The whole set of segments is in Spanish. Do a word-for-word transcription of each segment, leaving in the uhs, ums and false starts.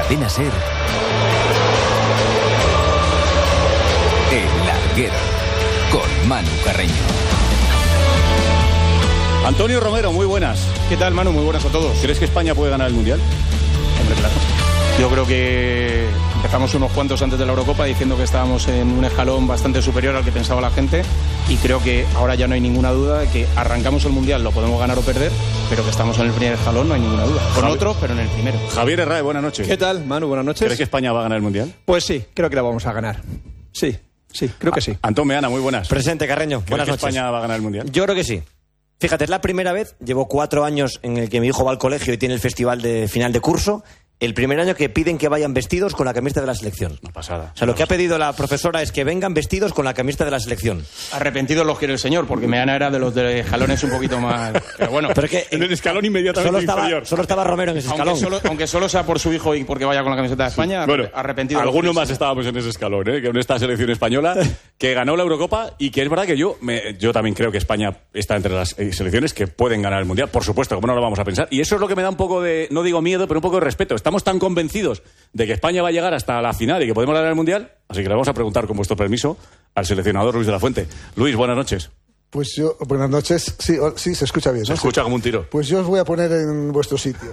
Cadena SER, El Larguero, con Manu Carreño. Antonio Romero, muy buenas. ¿Qué tal, Manu? Muy buenas a todos. ¿Crees que España puede ganar el Mundial? Hombre, claro. Yo creo que empezamos unos cuantos antes de la Eurocopa diciendo que estábamos en un escalón bastante superior al que pensaba la gente, y creo que ahora ya no hay ninguna duda de que arrancamos el Mundial, lo podemos ganar o perder, pero que estamos en el primer escalón, no hay ninguna duda. Con Javi... otros, pero en el primero. Javier Herrera, buenas noches. ¿Qué tal, Manu? Buenas noches. ¿Crees que España va a ganar el Mundial? Pues sí, creo que la vamos a ganar. Sí, sí, creo que sí. Antón Meana, muy buenas. Presente, Carreño. ¿Crees Buenas que noches. España va a ganar el Mundial? Yo creo que sí. Fíjate, es la primera vez, llevo cuatro años en el que mi hijo va al colegio y tiene el festival de final de curso. El primer año que piden que vayan vestidos con la camiseta de la selección. Una pasada. O sea, lo que ha pedido la profesora es que vengan vestidos con la camiseta de la selección. Arrepentidos los quiere el señor, porque Meana era de los de escalones un poquito más... Pero bueno, Pero es que en el escalón inmediatamente solo estaba, inferior. solo estaba Romero en ese escalón. aunque solo, aunque solo sea por su hijo y porque vaya con la camiseta de España, Bueno, arrepentido. algunos más estábamos en ese escalón, ¿eh? Que en esta selección española que ganó la Eurocopa, y que es verdad que yo me, yo también creo que España está entre las selecciones que pueden ganar el Mundial. Por supuesto, ¿cómo no lo vamos a pensar? Y eso es lo que me da un poco de, no digo miedo, pero un poco de respeto. Estamos tan convencidos de que España va a llegar hasta la final y que podemos ganar el Mundial, así que le vamos a preguntar, con vuestro permiso, al seleccionador Luis de la Fuente. Luis, buenas noches. Pues yo, buenas noches. Sí, sí, se escucha bien, ¿no? Se escucha como un tiro. Pues yo os voy a poner en vuestro sitio.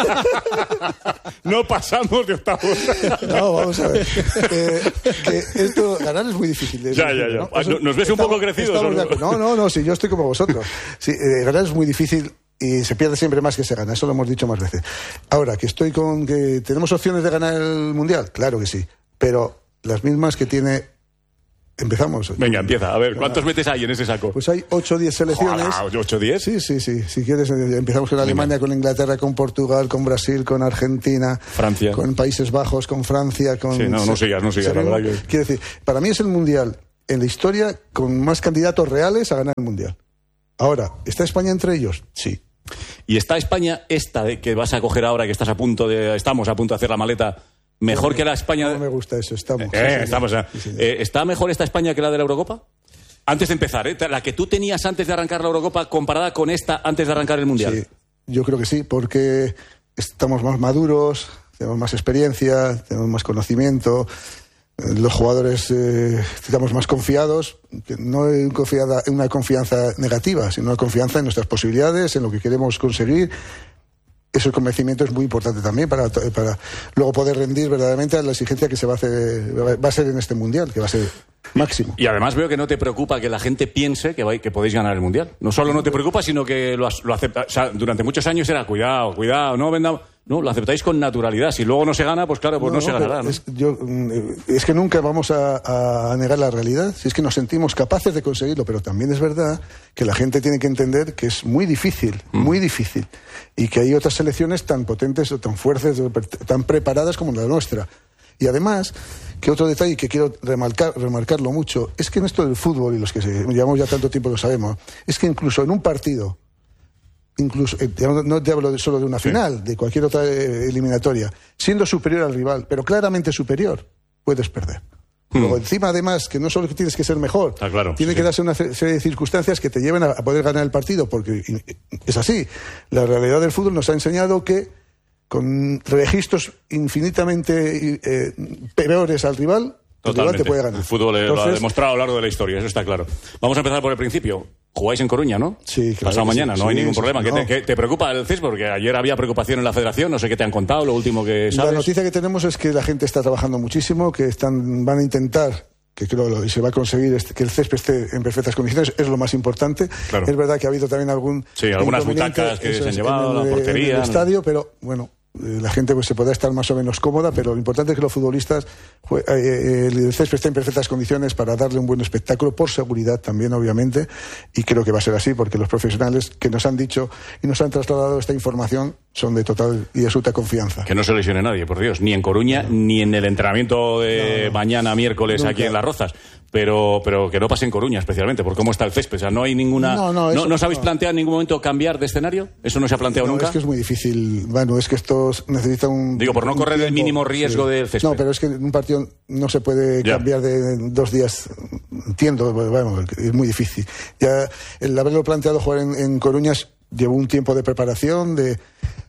No pasamos de octavos. No, vamos a ver. Eh, que esto, ganar es muy difícil. Es Ya, difícil, ya, ya. ¿no? Ah, Eso- ¿nos ves un estamos- poco crecidos, estamos o no? de acuerdo. No, no, no, sí, yo estoy como vosotros. Sí, eh, ganar es muy difícil y se pierde siempre más que se gana. Eso lo hemos dicho más veces. Ahora, que estoy con que tenemos opciones de ganar el Mundial, claro que sí. Pero las mismas que tiene... Empezamos. Venga, empieza. A ver, ¿cuántos metes ahí en ese saco? Pues hay ocho o diez selecciones. ¿ocho o diez? Sí, sí, sí. Si quieres, eh, empezamos con Alemania, con Inglaterra, con Portugal, con Brasil, con Argentina, Francia. con Países Bajos, con Francia, con... Sí, no, no sigas, no sigas, la Seguimos. verdad que- Quiero decir, para mí es el Mundial en la historia con más candidatos reales a ganar el Mundial. Ahora, ¿está España entre ellos? Sí. ¿Y está España esta de que vas a coger ahora, que estás a punto de, estamos a punto de hacer la maleta, mejor No, que la España? No me gusta eso, estamos. Eh, Sí, señor. estamos ya. Sí, señor. Eh, ¿Está mejor esta España que la de la Eurocopa? Antes de empezar, ¿eh? La que tú tenías antes de arrancar la Eurocopa comparada con esta antes de arrancar el Mundial. Sí, yo creo que sí, porque estamos más maduros, tenemos más experiencia, tenemos más conocimiento, eh, los jugadores eh, estamos más confiados, que no en confiada- en una confianza negativa, sino una confianza en nuestras posibilidades, en lo que queremos conseguir. Ese convencimiento es muy importante también para, para luego poder rendir verdaderamente a la exigencia que se va a hacer, va a ser en este Mundial, que va a ser máximo. Y además veo que no te preocupa que la gente piense que, vai- que podéis ganar el Mundial. No solo no te preocupa, sino que lo, as- lo acepta. O sea, durante muchos años era cuidado, cuidado, no vendamos. No, lo aceptáis con naturalidad. Si luego no se gana, pues claro, pues no, se pero ganará, ¿no? Es, yo, mm, es que nunca vamos a, a negar la realidad. Si es que nos sentimos capaces de conseguirlo, pero también es verdad que la gente tiene que entender que es muy difícil, Mm. muy difícil, y que hay otras selecciones tan potentes o tan fuertes, tan preparadas como la nuestra. Y además, que otro detalle que quiero remarcar, remarcarlo mucho, es que en esto del fútbol, y los que se, llevamos ya tanto tiempo lo sabemos, es que incluso en un partido, incluso eh, no, no te hablo de- solo de una Sí. final, de cualquier otra eh, eliminatoria, siendo superior al rival, pero claramente superior, puedes perder. Luego, encima, además, que no solo que tienes que ser mejor, Está claro, tiene sí. que darse una ce- serie de circunstancias que te lleven a, a poder ganar el partido, porque y- es así. La realidad del fútbol nos ha enseñado que con registros infinitamente eh, peores al rival, el rival Totalmente. te puede ganar. El fútbol eh, lo ha Entonces, demostrado a lo largo de la historia, eso está claro. Vamos a empezar por el principio. Jugáis en Coruña, ¿no? Sí, claro Pasado que mañana, sí. no hay Sí, ningún sí, problema. ¿Qué no. te, qué te preocupa el césped? Porque ayer había preocupación en la federación, no sé qué te han contado, lo último que sabes. La noticia que tenemos es que la gente está trabajando muchísimo, que están, van a intentar, que creo lo- y se va a conseguir este- que el césped esté en perfectas condiciones, es lo más importante. Claro. Es verdad que ha habido también algún Sí, algunas inconveniente, butacas que eso se han es, llevado, en la el, portería, en el ¿no? estadio, pero bueno, eh, la gente pues se podrá estar más o menos cómoda, pero lo importante es que los futbolistas jue- eh, eh, el césped esté en perfectas condiciones para darle un buen espectáculo, por seguridad también, obviamente, y creo que va a ser así, porque los profesionales que nos han dicho y nos han trasladado esta información son de total y absoluta confianza. Que no se lesione nadie, por Dios, ni en Coruña, ni en el entrenamiento de No, no. mañana miércoles Nunca. aquí en Las Rozas. Pero, pero que no pase en Coruña, especialmente, por cómo está el césped. O sea, no hay ninguna. No, no, eso ¿No os habéis no. planteado en ningún momento cambiar de escenario? ¿Eso no se ha planteado No, nunca? es que es muy difícil. Bueno, es que esto necesita un. Digo, por no un correr el tiempo, mínimo riesgo del césped. No, pero es que en un partido no se puede Ya. cambiar de dos días. Entiendo, bueno, es muy difícil. Ya el haberlo planteado jugar en, en Coruña llevó un tiempo de preparación, de,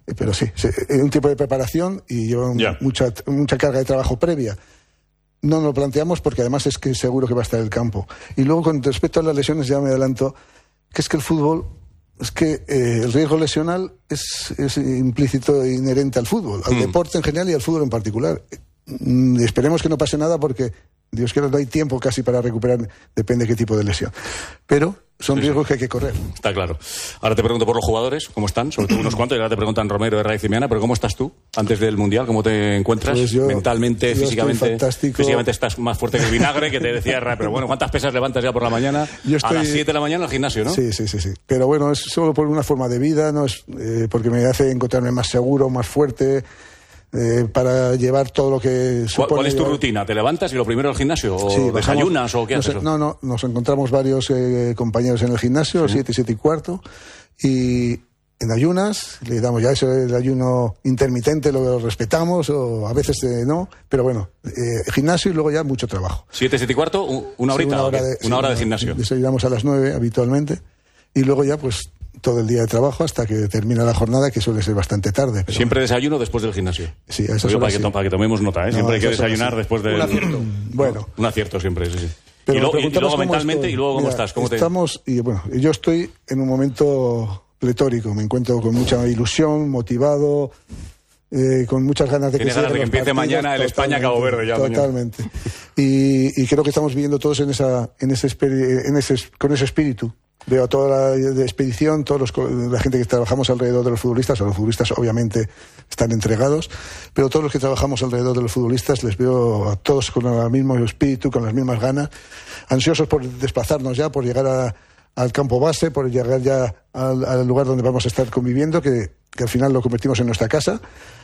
pero sí, sí, un tipo de preparación y yo Ya. mucha, mucha carga de trabajo previa. No nos lo planteamos porque además es que seguro que va a estar en el campo. Y luego, con respecto a las lesiones, ya me adelanto, que es que el fútbol, es que eh, el riesgo lesional es, es implícito e inherente al fútbol, al Mm. deporte en general y al fútbol en particular. Mm, esperemos que no pase nada porque, Dios quiera, no hay tiempo casi para recuperar, depende de qué tipo de lesión. Pero son Sí, riesgos sí. que hay que correr. Está claro. Ahora te pregunto por los jugadores, ¿cómo están? Sobre todo unos cuantos, y ahora te preguntan Romero, Herraiz y Meana, pero ¿cómo estás tú antes del Mundial? ¿Cómo te encuentras? Pues yo- Mentalmente, yo estoy físicamente. fantástico. Físicamente estás más fuerte que el vinagre, que te decía Herrera, pero bueno, ¿cuántas pesas levantas ya por la mañana? Yo estoy- A las siete de la mañana al gimnasio, ¿no? Sí, sí, sí, sí. Pero bueno, es solo por una forma de vida, no es eh, porque me hace encontrarme más seguro, más fuerte, eh, para llevar todo lo que ¿Cuál, supone. cuál es tu llevar- rutina? ¿Te levantas y lo primero al gimnasio? ¿O Sí, bajamos- desayunas o qué nos- haces? No, no, nos encontramos varios eh, compañeros en el gimnasio, siete, siete y cuarto, y en ayunas, le damos ya eso, el ayuno intermitente, lo respetamos, o a veces eh, no, pero bueno, eh, gimnasio y luego ya mucho trabajo. ¿Siete, siete y cuarto? ¿Un- ¿Una Sí, horita? una o hora qué? de, una sí, hora de gimnasio. Desayunamos a las nueve habitualmente, y luego ya pues todo el día de trabajo hasta que termina la jornada, que suele ser bastante tarde. Pero Siempre desayuno después del gimnasio. Sí, a esas Lo digo para, horas que, sí. to- para que tomemos nota, ¿eh? No, Siempre hay que a esas horas desayunar sí. después del... Un acierto. Bueno. Un acierto siempre, sí, sí. Pero y, lo- me y- y preguntamos luego cómo mentalmente, estoy. y luego cómo Mira, estás, ¿cómo te... estamos, y bueno, yo estoy en un momento pletórico, me encuentro con mucha ilusión, motivado, eh, con muchas ganas de que Tiene se ganas de lleguen que los empiece partidos, mañana el España-Cabo Verde ya, mañana. Totalmente. Y, y creo que estamos viviendo todos en esa, en ese, espiri- en ese, con ese espíritu. Veo a toda la de expedición, todos los, co- la gente que trabajamos alrededor de los futbolistas, a los futbolistas obviamente están entregados, pero todos los que trabajamos alrededor de los futbolistas les veo a todos con el mismo espíritu, con las mismas ganas, ansiosos por desplazarnos ya, por llegar a, al campo base, por llegar ya al, al lugar donde vamos a estar conviviendo, que, que al final lo convertimos en nuestra casa.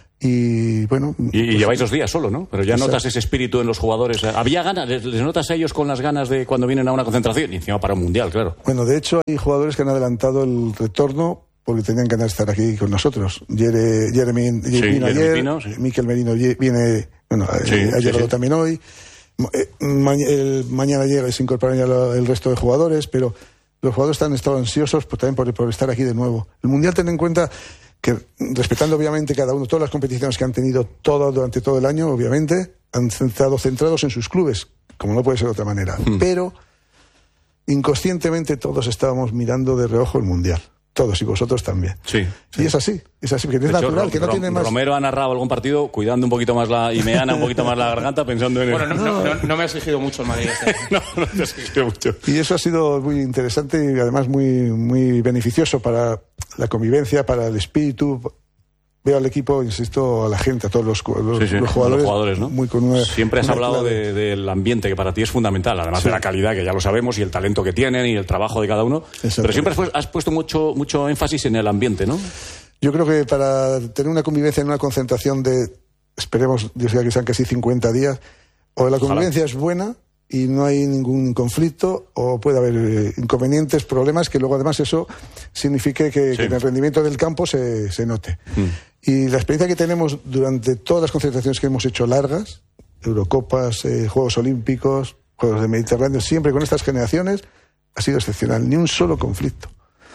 Y bueno. Y, y pues, lleváis dos días solo, ¿no? Pero ya Exacto. notas ese espíritu en los jugadores. ¿Había ganas? ¿Les, les notas a ellos con las ganas de cuando vienen a una concentración? Y encima para un mundial, claro. Bueno, de hecho, hay jugadores que han adelantado el retorno porque tenían ganas de estar aquí con nosotros. Jere, Jeremy Sí, vino Jeremy ayer, Pino, sí. Mikel Merino ye- viene, bueno, Sí, eh, ha sí, llegado sí. también hoy. Ma- eh, ma- el- mañana llega, se incorporan ya lo- el resto de jugadores, pero los jugadores han estado ansiosos pues, también por, por estar aquí de nuevo. El Mundial, ten en cuenta que, respetando obviamente cada uno, todas las competiciones que han tenido todo, durante todo el año, obviamente, han estado centrados en sus clubes, como no puede ser de otra manera. Hmm. Pero inconscientemente todos estábamos mirando de reojo el Mundial. Todos y vosotros también. Sí. Y es así, es así, porque es De hecho, natural, Ro- que no Ro- tiene más... Romero ha narrado algún partido cuidando un poquito más la... y Meana un poquito más la garganta pensando en... el- Bueno, no, no, no, no me ha exigido mucho el Madrid este año. no, no te exigió mucho. Y eso ha sido muy interesante y además muy, muy beneficioso para la convivencia, para el espíritu. Veo al equipo, insisto, a la gente, a todos los, los, Sí, sí, los jugadores, los jugadores, ¿no? muy con una, Siempre has una hablado clave. de- del ambiente, que para ti es fundamental, además Sí. de la calidad, que ya lo sabemos, y el talento que tienen, y el trabajo de cada uno. Exactamente. Pero siempre has, pu- has puesto mucho, mucho énfasis en el ambiente, ¿no? Yo creo que para tener una convivencia en una concentración de, esperemos, Dios quiera que sean casi cincuenta días, o la Ojalá. convivencia es buena y no hay ningún conflicto, o puede haber eh, inconvenientes, problemas, que luego además eso signifique que, Sí. que en el rendimiento del campo se, se note. Y la experiencia que tenemos durante todas las concentraciones que hemos hecho largas, Eurocopas, eh, Juegos Olímpicos, Juegos de Mediterráneo, siempre con estas generaciones, ha sido excepcional, ni un solo conflicto.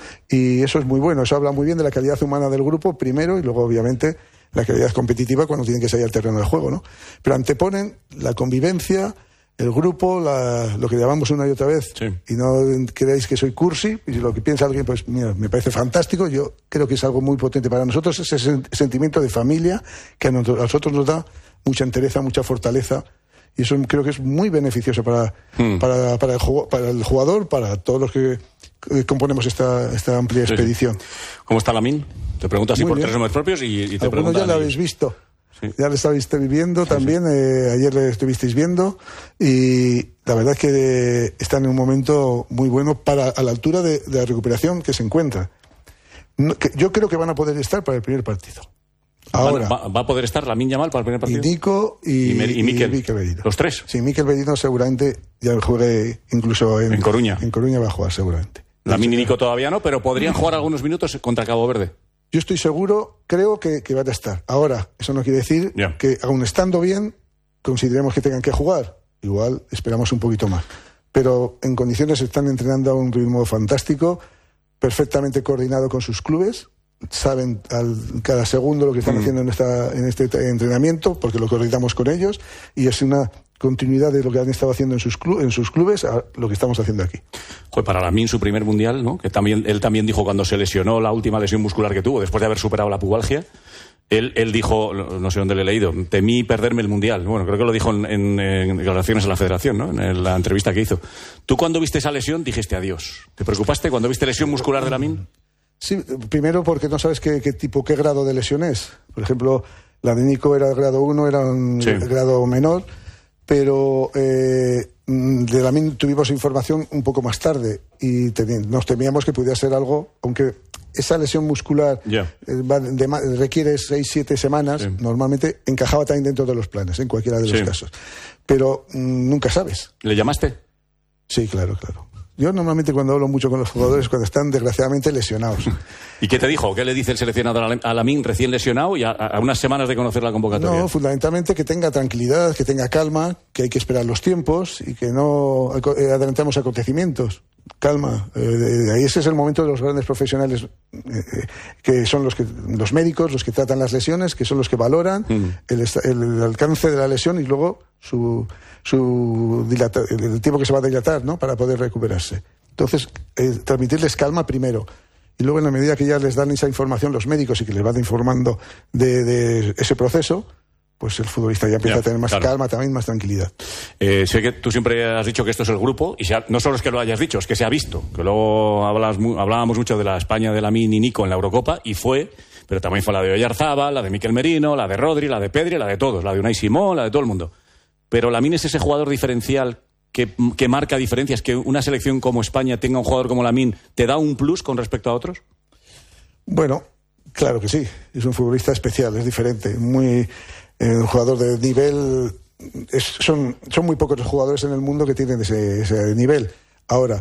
Y eso es muy bueno, eso habla muy bien de la calidad humana del grupo, primero, y luego, obviamente, la calidad competitiva cuando tienen que salir al terreno de juego, ¿no? Pero anteponen la convivencia, el grupo, la- lo que llamamos una y otra vez, Sí. y no creáis que soy cursi, y si lo que piensa alguien, pues mira, me parece fantástico, yo creo que es algo muy potente para nosotros, ese sen- sentimiento de familia que a nosotros, a nosotros nos da mucha entereza, mucha fortaleza, y eso creo que es muy beneficioso para, Hmm. para, para, el, jugo- para el jugador, para todos los que eh, componemos esta, esta amplia Sí, sí. expedición. ¿Cómo está Lamine? Te pregunto así Muy por bien. tres nombres propios y, y te Algunos preguntan... ya lo y- habéis visto. Sí. Ya lo estáis viendo también, eh, ayer le estuvisteis viendo y la verdad es que eh, están en un momento muy bueno para a la altura de, de la recuperación que se encuentra. No, que yo creo que van a poder estar para el primer partido. Ahora, ¿Va, va a poder estar Lamine Yamal para el primer y partido? Nico y, Y Mer- y Mikel. Merino. ¿Los tres? Sí, Mikel Merino seguramente ya juegue incluso en, En Coruña. En Coruña va a jugar seguramente. Lamine y Nico todavía no, pero podrían jugar algunos minutos contra Cabo Verde. Yo estoy seguro, creo que, que van a estar. Ahora, eso no quiere decir Ya. que, aun estando bien, consideremos que tengan que jugar. Igual esperamos un poquito más. Pero en condiciones están entrenando a un ritmo fantástico, perfectamente coordinado con sus clubes, saben al, cada segundo lo que están mm. haciendo en, esta, en este entrenamiento, porque lo coordinamos con ellos, y es una continuidad de lo que han estado haciendo en sus, club, en sus clubes a lo que estamos haciendo aquí. Joder, para Lamine su primer mundial, ¿no? Que también, él también dijo cuando se lesionó, la última lesión muscular que tuvo, después de haber superado la pubalgia, él, él dijo, no sé dónde le he leído, temí perderme el mundial. Bueno, creo que lo dijo en, en, en declaraciones a la federación, ¿no? En la entrevista que hizo. ¿Tú cuando viste esa lesión dijiste adiós? ¿Te preocupaste cuando viste lesión muscular de Lamine? Sí, primero porque no sabes qué, qué tipo, qué grado de lesión es. Por ejemplo, la de Nico era grado uno, era un sí. grado menor, pero eh, de Lamine tuvimos información un poco más tarde y teni- nos temíamos que pudiera ser algo, aunque esa lesión muscular yeah. eh, va de, de, requiere seis, siete semanas, sí. normalmente encajaba también dentro de los planes, en cualquiera de los sí. casos. Pero mm, nunca sabes. ¿Le llamaste? Sí, claro, claro. Yo normalmente cuando hablo mucho con los jugadores cuando están desgraciadamente lesionados. ¿Y qué te dijo? ¿Qué le dice el seleccionador a Lamine recién lesionado y a, a unas semanas de conocer la convocatoria? No, fundamentalmente que tenga tranquilidad, que tenga calma, que hay que esperar los tiempos y que no adelantemos acontecimientos. Calma. Eh, ahí ese es el momento de los grandes profesionales eh, que son los que los médicos, los que tratan las lesiones, que son los que valoran mm. el, el alcance de la lesión y luego su su dilata, el tiempo que se va a dilatar, ¿no? Para poder recuperarse. Entonces, eh, transmitirles calma primero. Y luego, en la medida que ya les dan esa información los médicos y que les van informando de, de ese proceso, pues el futbolista ya empieza ya, a tener más claro. calma, también más tranquilidad. Eh, sé que tú siempre has dicho que esto es el grupo, y ha, no solo es que lo hayas dicho, es que se ha visto. Que luego hablas, hablábamos mucho de la España de Lamine y Nico en la Eurocopa, y fue, pero también fue la de Oyarzábal, la de Mikel Merino, la de Rodri, la de Pedri, la de todos, la de Unai Simón, la de todo el mundo. Pero Lamine es ese jugador diferencial que, que marca diferencias, que una selección como España tenga un jugador como Lamine, ¿te da un plus con respecto a otros? Bueno, claro que sí. Es un futbolista especial, es diferente. Muy, eh, un jugador de nivel. Es, son, son muy pocos los jugadores en el mundo que tienen ese, ese nivel. Ahora,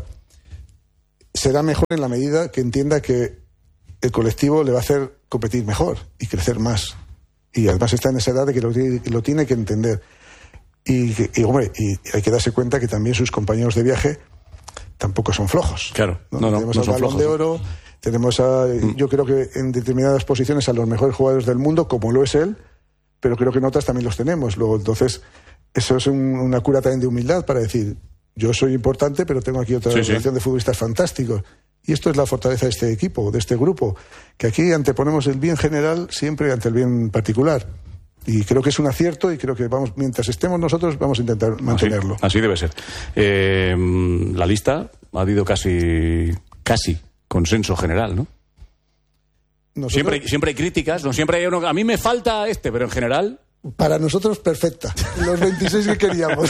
será mejor en la medida que entienda que el colectivo le va a hacer competir mejor y crecer más. Y además está en esa edad de que lo, lo tiene que entender. Y, y, hombre, y hay que darse cuenta que también sus compañeros de viaje tampoco son flojos. Claro, no, no, tenemos no al son Balón flojos. de Oro, tenemos a, mm. yo creo que en determinadas posiciones a los mejores jugadores del mundo, como lo es él, pero creo que en otras también los tenemos. Luego, entonces, eso es un, una cura también de humildad para decir, yo soy importante, pero tengo aquí otra sí, relación sí. de futbolistas fantásticos. Y esto es la fortaleza de este equipo, de este grupo, que aquí anteponemos el bien general siempre ante el bien particular. Y creo que es un acierto y creo que vamos mientras estemos nosotros vamos a intentar mantenerlo. Así, así debe ser. Eh, la lista ha habido casi casi consenso general, ¿no? Nosotros, siempre, siempre hay críticas, no siempre hay uno. A mí me falta este, pero en general. Para nosotros perfecta. Los veintiséis que queríamos.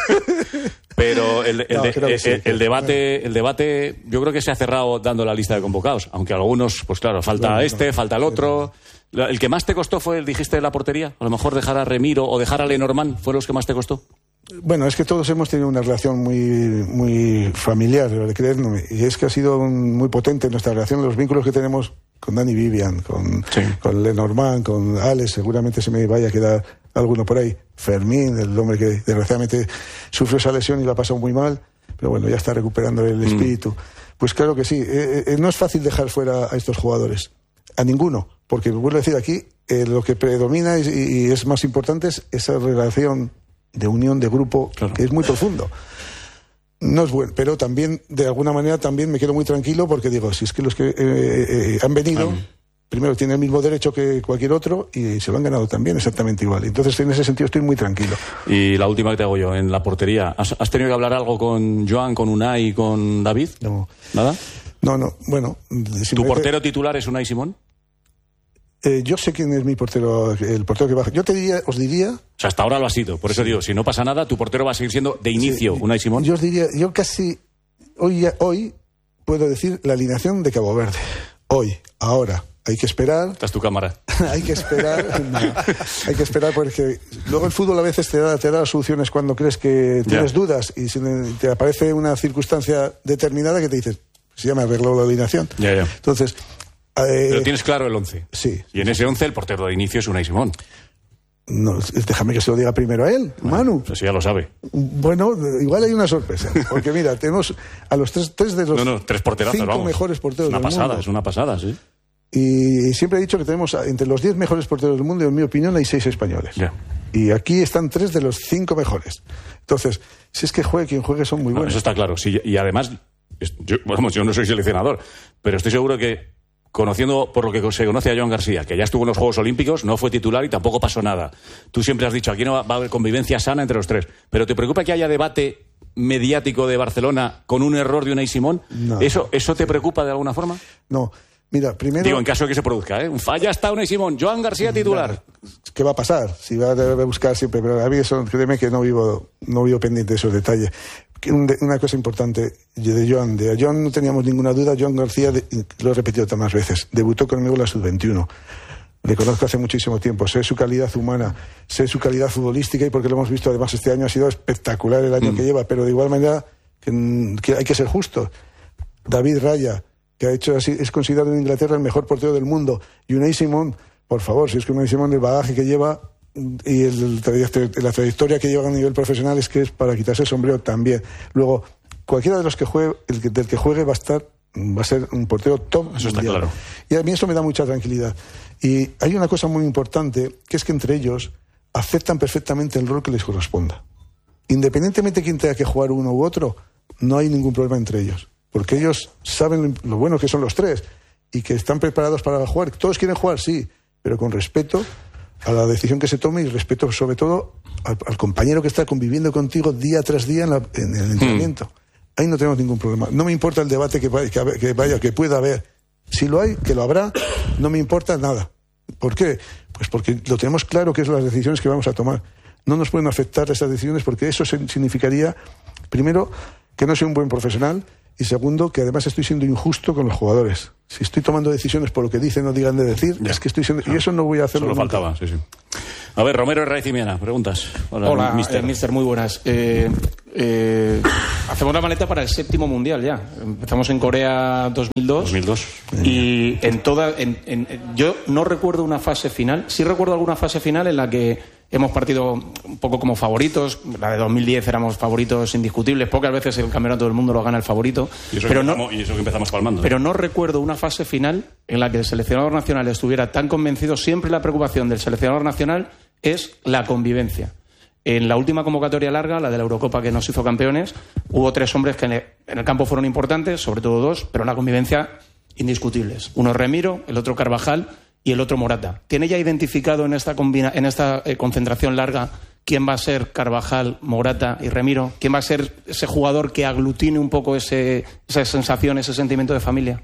Pero el, el, no, de, sí, el, el debate, el debate, yo creo que se ha cerrado dando la lista de convocados, aunque algunos, pues claro, falta no, este, no, falta el otro. No. ¿El que más te costó fue el, dijiste, de la portería? A lo mejor dejar a Remiro o dejar a Lenormand, ¿fueron los que más te costó? Bueno, es que todos hemos tenido una relación muy, muy familiar, de creerme, y es que ha sido un, muy potente nuestra relación, los vínculos que tenemos con Dani Vivian, con, sí. con Lenormand, con Alex, seguramente se me vaya a quedar alguno por ahí, Fermín, el hombre que desgraciadamente sufrió esa lesión y la ha pasado muy mal, pero bueno, ya está recuperando el espíritu. Mm. Pues claro que sí, eh, eh, no es fácil dejar fuera a estos jugadores, a ninguno, porque vuelvo a decir aquí, eh, lo que predomina y, y es más importante es esa relación de unión de grupo, claro. que es muy profundo. No es bueno, pero también, de alguna manera, también me quedo muy tranquilo porque digo, si es que los que eh, eh, han venido, um. primero tienen el mismo derecho que cualquier otro y se lo han ganado también exactamente igual. Entonces, en ese sentido, estoy muy tranquilo. Y la última que te hago yo, en la portería, ¿has, has tenido que hablar algo con Joan, con Unai y con David? No. ¿Nada? No, no, bueno. ¿Tu portero titular es Unai Simón? Eh, yo sé quién es mi portero, el portero que baja. Yo te diría, os diría... O sea, hasta ahora lo ha sido. Por eso sí. digo, si no pasa nada, tu portero va a seguir siendo de inicio, sí, Unai Simón. Yo os diría, yo casi... Hoy, hoy puedo decir la alineación de Cabo Verde. Hoy, ahora. Hay que esperar. Esta es tu cámara. Hay que esperar. No, hay que esperar porque luego el fútbol a veces te da, te da soluciones cuando crees que tienes ya. dudas y si te aparece una circunstancia determinada que te dices, si ya me arregló la alineación. Ya, ya. Entonces... Eh, Pero tienes claro el once. Sí. Y en ese once el portero de inicio es Unai Simón. No, déjame que se lo diga primero a él, bueno, Manu. Pues ya lo sabe. Bueno, igual hay una sorpresa. Porque mira, tenemos a los tres, tres de los no, no, tres porterazos, cinco vamos. mejores porteros es una del pasada, mundo. Es una pasada, sí. Y siempre he dicho que tenemos entre los diez mejores porteros del mundo, y en mi opinión hay seis españoles. Yeah. Y aquí están tres de los cinco mejores. Entonces, si es que juegue quien juegue, son muy buenos. No, eso está claro. Sí, y además, yo, vamos, yo no soy seleccionador, pero estoy seguro que, conociendo por lo que se conoce a Joan García, que ya estuvo en los Juegos Olímpicos, no fue titular y tampoco pasó nada. Tú siempre has dicho, aquí no va, va a haber convivencia sana entre los tres. ¿Pero te preocupa que haya debate mediático de Barcelona con un error de Unai Simón? No. ¿Eso, ¿Eso te preocupa de alguna forma? No. Mira, primero... Digo, en caso de que se produzca, ¿eh? Un falla está Unai Simón, Joan García titular. ¿Qué va a pasar? Si va a buscar siempre, pero a mí eso, créeme que no vivo, no vivo pendiente de esos detalles. Una cosa importante de Joan, de Joan no teníamos ninguna duda. Joan García, lo he repetido tantas veces, debutó conmigo en la sub veintiuno. Le conozco hace muchísimo tiempo, sé su calidad humana, sé su calidad futbolística, y porque lo hemos visto además este año ha sido espectacular el año mm. que lleva, pero de igual manera que, que hay que ser justos. David Raya, que ha hecho así, es considerado en Inglaterra el mejor portero del mundo, y Unai Simón, por favor, si es que Unai Simón, el bagaje que lleva y el, la trayectoria que lleva a nivel profesional, es que es para quitarse el sombrero también. Luego, cualquiera de los que juegue, el que, del que juegue va a estar, va a ser un portero top. Eso está mundial. Claro. Y a mí eso me da mucha tranquilidad. Y hay una cosa muy importante, que es que entre ellos aceptan perfectamente el rol que les corresponda. Independientemente de quién tenga que jugar uno u otro, no hay ningún problema entre ellos, porque ellos saben lo bueno que son los tres y que están preparados para jugar. Todos quieren jugar, sí, pero con respeto a la decisión que se tome y respeto sobre todo al, al compañero que está conviviendo contigo día tras día en, la, en el entrenamiento. Mm. Ahí no tenemos ningún problema. No me importa el debate que vaya, que, que vaya, que pueda haber. Si lo hay, que lo habrá, no me importa nada. ¿Por qué? Pues porque lo tenemos claro que son las decisiones que vamos a tomar. No nos pueden afectar esas decisiones, porque eso significaría, primero, que no soy un buen profesional, y segundo, que además estoy siendo injusto con los jugadores. Si estoy tomando decisiones por lo que dicen o digan de decir, ya. es que estoy siendo... Y eso no voy a hacerlo. Solo nunca. faltaba, sí, sí. A ver, Romero Raicimiana, preguntas. Hola, Hola mister. Eh, mister, muy buenas. Eh, eh, hacemos la maleta para el séptimo mundial ya. Empezamos en Corea dos mil dos. dos mil dos. Y en toda... En, en, yo no recuerdo una fase final. Sí recuerdo alguna fase final en la que hemos partido un poco como favoritos. La de dos mil diez éramos favoritos indiscutibles. Pocas veces el campeonato del mundo lo gana el favorito. Y eso, pero que, no, empezamos, y eso que empezamos palmando. Pero no recuerdo una fase final en la que el seleccionador nacional estuviera tan convencido. Siempre la preocupación del seleccionador nacional es la convivencia. En la última convocatoria larga, la de la Eurocopa que nos hizo campeones, hubo tres hombres que en el, en el campo fueron importantes, sobre todo dos, pero en la convivencia indiscutibles. Uno es Remiro, el otro Carvajal y el otro Morata. ¿Tiene ya identificado en esta, combina, en esta eh, concentración larga quién va a ser Carvajal, Morata y Remiro? ¿Quién va a ser ese jugador que aglutine un poco ese, esa sensación, ese sentimiento de familia?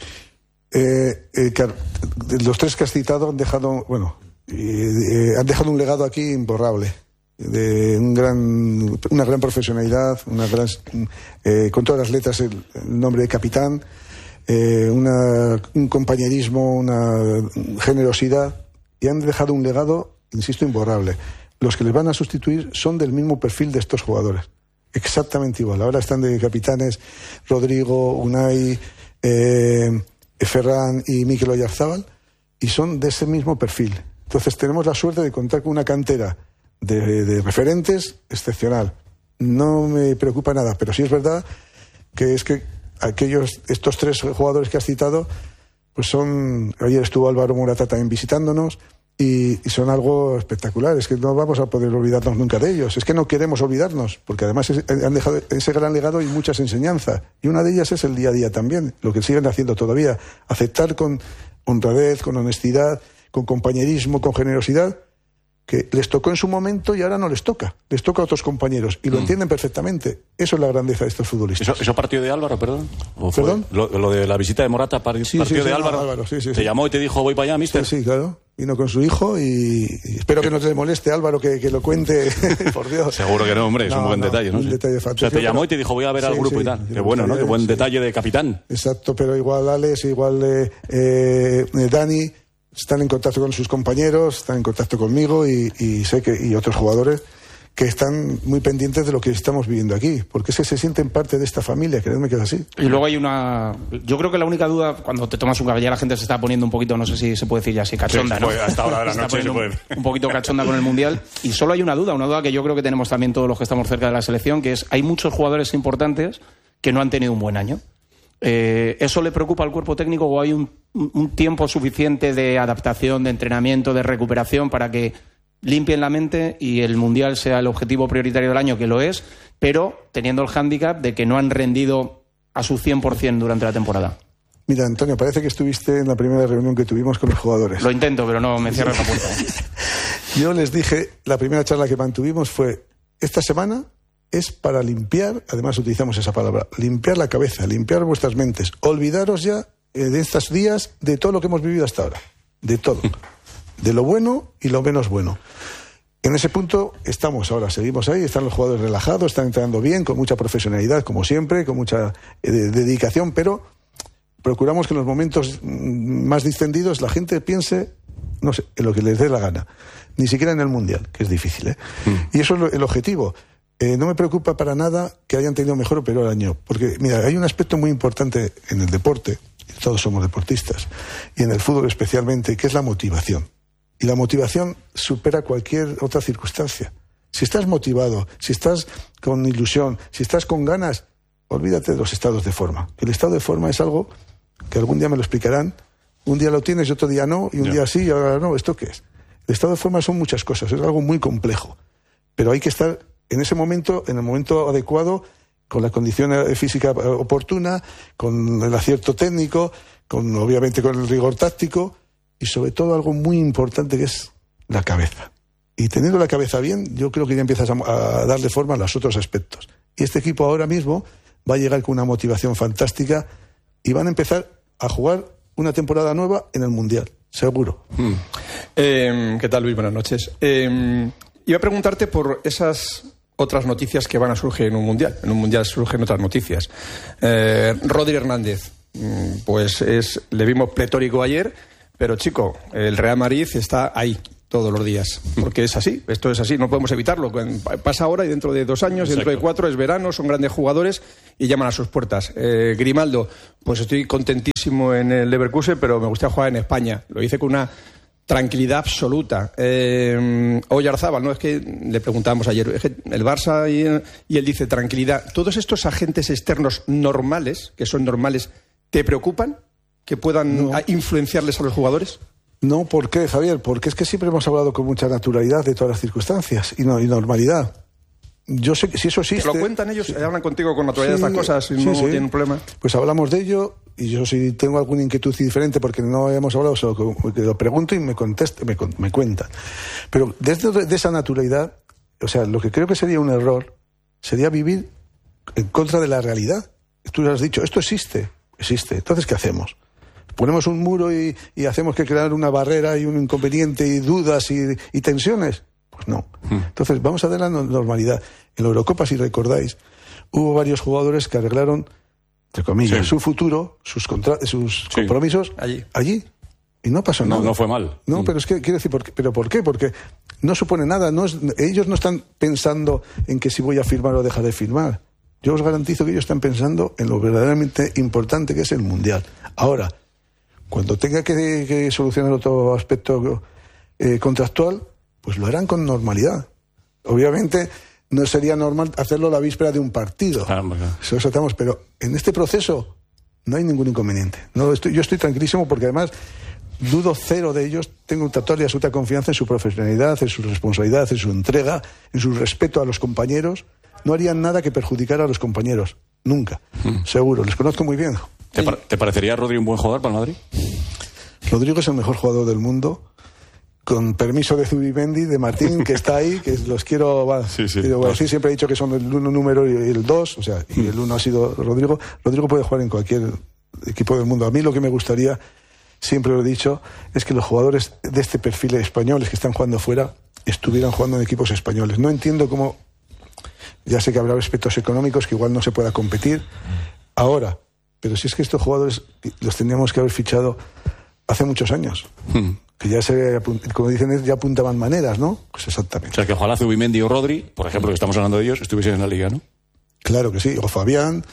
Eh, eh, los tres que has citado han dejado, bueno, eh, eh, han dejado un legado aquí imborrable, de un gran, una gran profesionalidad, una gran, eh, con todas las letras el, el nombre de capitán, eh, una, un compañerismo, una generosidad, y han dejado un legado, insisto, imborrable. Los que les van a sustituir son del mismo perfil de estos jugadores, exactamente igual. Ahora están de capitanes Rodrigo, Unai, eh, Ferran y Mikel Oyarzabal, y son de ese mismo perfil. Entonces tenemos la suerte de contar con una cantera de, de referentes excepcional. No me preocupa nada, pero sí es verdad que es que aquellos, estos tres jugadores que has citado, pues son... Ayer estuvo Álvaro Morata también visitándonos, y, y son algo espectacular. Es que no vamos a poder olvidarnos nunca de ellos. Es que no queremos olvidarnos, porque además es, han dejado ese gran legado y muchas enseñanzas. Y una de ellas es el día a día también, lo que siguen haciendo todavía. Aceptar con honradez, con honestidad, con compañerismo, con generosidad, que les tocó en su momento y ahora no les toca. Les toca a otros compañeros y lo mm. entienden perfectamente. Eso es la grandeza de estos futbolistas. ¿Eso, eso partió de Álvaro, perdón? ¿O fue ¿Perdón? Lo, lo de la visita de Morata partió sí, sí, de sí, Álvaro. No, Álvaro sí, sí, ¿Te sí. llamó y te dijo voy para allá, mister? Sí, sí, claro. Vino con su hijo y, y espero que no te moleste, Álvaro, que, que lo cuente, por Dios. Seguro que no, hombre, es no, un buen no, detalle, ¿no? Un sí. detalle fantástico. O sea, te llamó pero... y te dijo voy a ver sí, al grupo sí, y tal. sí, Qué bueno, ¿no? Qué buen sí. detalle de capitán. Exacto, pero igual Alex, igual eh, eh, Dani están en contacto con sus compañeros, están en contacto conmigo y, y sé que y otros jugadores que están muy pendientes de lo que estamos viviendo aquí, porque es que se sienten parte de esta familia, créanme que es así. Y luego hay una... Yo creo que la única duda, cuando te tomas un café, ya la gente se está poniendo un poquito, no sé si se puede decir ya así, cachonda, sí, ¿no? Pues hasta ahora de la noche se puede. Un, un poquito cachonda con el Mundial. Y solo hay una duda, una duda que yo creo que tenemos también todos los que estamos cerca de la selección, que es, hay muchos jugadores importantes que no han tenido un buen año. Eh, ¿Eso le preocupa al cuerpo técnico o hay un, un tiempo suficiente de adaptación, de entrenamiento, de recuperación para que limpien la mente y el Mundial sea el objetivo prioritario del año, que lo es, pero teniendo el hándicap de que no han rendido a su cien por ciento durante la temporada? Mira, Antonio, parece que estuviste en la primera reunión que tuvimos con los jugadores. Lo intento, pero no me cierres la puerta. Yo les dije, la primera charla que mantuvimos fue, esta semana es para limpiar, además utilizamos esa palabra, limpiar la cabeza, limpiar vuestras mentes. Olvidaros ya eh, de estos días de todo lo que hemos vivido hasta ahora. De todo. De lo bueno y lo menos bueno. En ese punto estamos ahora, seguimos ahí, están los jugadores relajados, están entrenando bien, con mucha profesionalidad, como siempre, con mucha eh, dedicación, pero procuramos que en los momentos más distendidos la gente piense, no sé, en lo que les dé la gana. Ni siquiera en el Mundial, que es difícil, ¿eh? Mm. Y eso es el objetivo. Eh, no me preocupa para nada que hayan tenido mejor o peor año, porque, mira, hay un aspecto muy importante en el deporte, y todos somos deportistas, y en el fútbol especialmente, que es la motivación. Y la motivación supera cualquier otra circunstancia. Si estás motivado, si estás con ilusión, si estás con ganas, olvídate de los estados de forma. El estado de forma es algo que algún día me lo explicarán. Un día lo tienes y otro día no, y un yeah. día sí y ahora no. ¿Esto qué es? El estado de forma son muchas cosas, es algo muy complejo. Pero hay que estar en ese momento, en el momento adecuado, con la condición física oportuna, con el acierto técnico, con obviamente con el rigor táctico y sobre todo algo muy importante que es la cabeza. Y teniendo la cabeza bien, yo creo que ya empiezas a, a darle forma a los otros aspectos. Y este equipo ahora mismo va a llegar con una motivación fantástica y van a empezar a jugar una temporada nueva en el Mundial, seguro. Hmm. Eh, ¿Qué tal, Luis? Buenas noches. Eh, iba a preguntarte por esas otras noticias que van a surgir en un Mundial. En un Mundial surgen otras noticias. Eh, Rodri Hernández, pues es, le vimos pletórico ayer, pero chico, el Real Madrid está ahí todos los días, porque es así, esto es así, no podemos evitarlo. Pasa ahora y dentro de dos años, Exacto. dentro de cuatro, es verano, son grandes jugadores y llaman a sus puertas. Eh, Grimaldo, pues estoy contentísimo en el Leverkusen, pero me gustaría jugar en España. Lo hice con una tranquilidad absoluta. Eh, Oyarzábal, ¿no? Es que le preguntábamos ayer, es que el Barça y, el, y él dice tranquilidad. ¿Todos estos agentes externos normales, que son normales, te preocupan? ¿Que puedan no. influenciarles a los jugadores? No, ¿por qué, Javier? Porque es que siempre hemos hablado con mucha naturalidad de todas las circunstancias y, no, y normalidad. Yo sé que si eso existe... ¿Te lo cuentan ellos? Sí. ¿Hablan contigo con naturalidad sí, de estas cosas y sí, no sí. tienen problema? Pues hablamos de ello y yo si tengo alguna inquietud diferente porque no habíamos hablado, solo que lo pregunto y me contestan, me, me cuentan. Pero desde de esa naturalidad, o sea, lo que creo que sería un error sería vivir en contra de la realidad. Tú has dicho, esto existe, existe. Entonces, ¿qué hacemos? ¿Ponemos un muro y, y hacemos que crear una barrera y un inconveniente y dudas y, y tensiones? Pues no. Entonces, vamos a dar la normalidad. En la Eurocopa, si recordáis, hubo varios jugadores que arreglaron, entre comillas, sí. su futuro, sus, contra sus sí. compromisos allí. allí. Y no pasó no, nada. No fue mal. No, mm. pero es que, quiero decir, ¿por qué? ¿pero por qué? Porque no supone nada. No es, ellos no están pensando en que si voy a firmar o dejar de firmar. Yo os garantizo que ellos están pensando en lo verdaderamente importante que es el Mundial. Ahora, cuando tenga que, que solucionar otro aspecto eh, contractual, pues lo harán con normalidad. Obviamente no sería normal hacerlo la víspera de un partido. Ah, Eso estamos, pero en este proceso no hay ningún inconveniente. No estoy, yo estoy tranquilísimo porque además dudo cero de ellos. Tengo total y absoluta confianza en su profesionalidad, en su responsabilidad, en su entrega, en su respeto a los compañeros. No harían nada que perjudicara a los compañeros. Nunca. Mm. Seguro. Les conozco muy bien. ¿Te, par ¿Te parecería Rodri un buen jugador para el Madrid? Rodrigo es el mejor jugador del mundo. Con permiso de Zubimendi, de Martín, que está ahí, que los quiero... Va, sí, sí, quiero bueno, sí, siempre he dicho que son el uno número y el dos, o sea, y el uno ha sido Rodrigo. Rodrigo puede jugar en cualquier equipo del mundo. A mí lo que me gustaría, siempre lo he dicho, es que los jugadores de este perfil españoles que están jugando fuera estuvieran jugando en equipos españoles. No entiendo cómo... Ya sé que habrá aspectos económicos que igual no se pueda competir ahora, pero si es que estos jugadores los tendríamos que haber fichado hace muchos años. Hmm. Que ya se, como dicen, ya apuntaban maneras, ¿no? Pues exactamente. O sea, que ojalá Zubimendi o Rodri, por ejemplo, que estamos hablando de ellos, estuviesen en la Liga, ¿no? Claro que sí. O Fabián,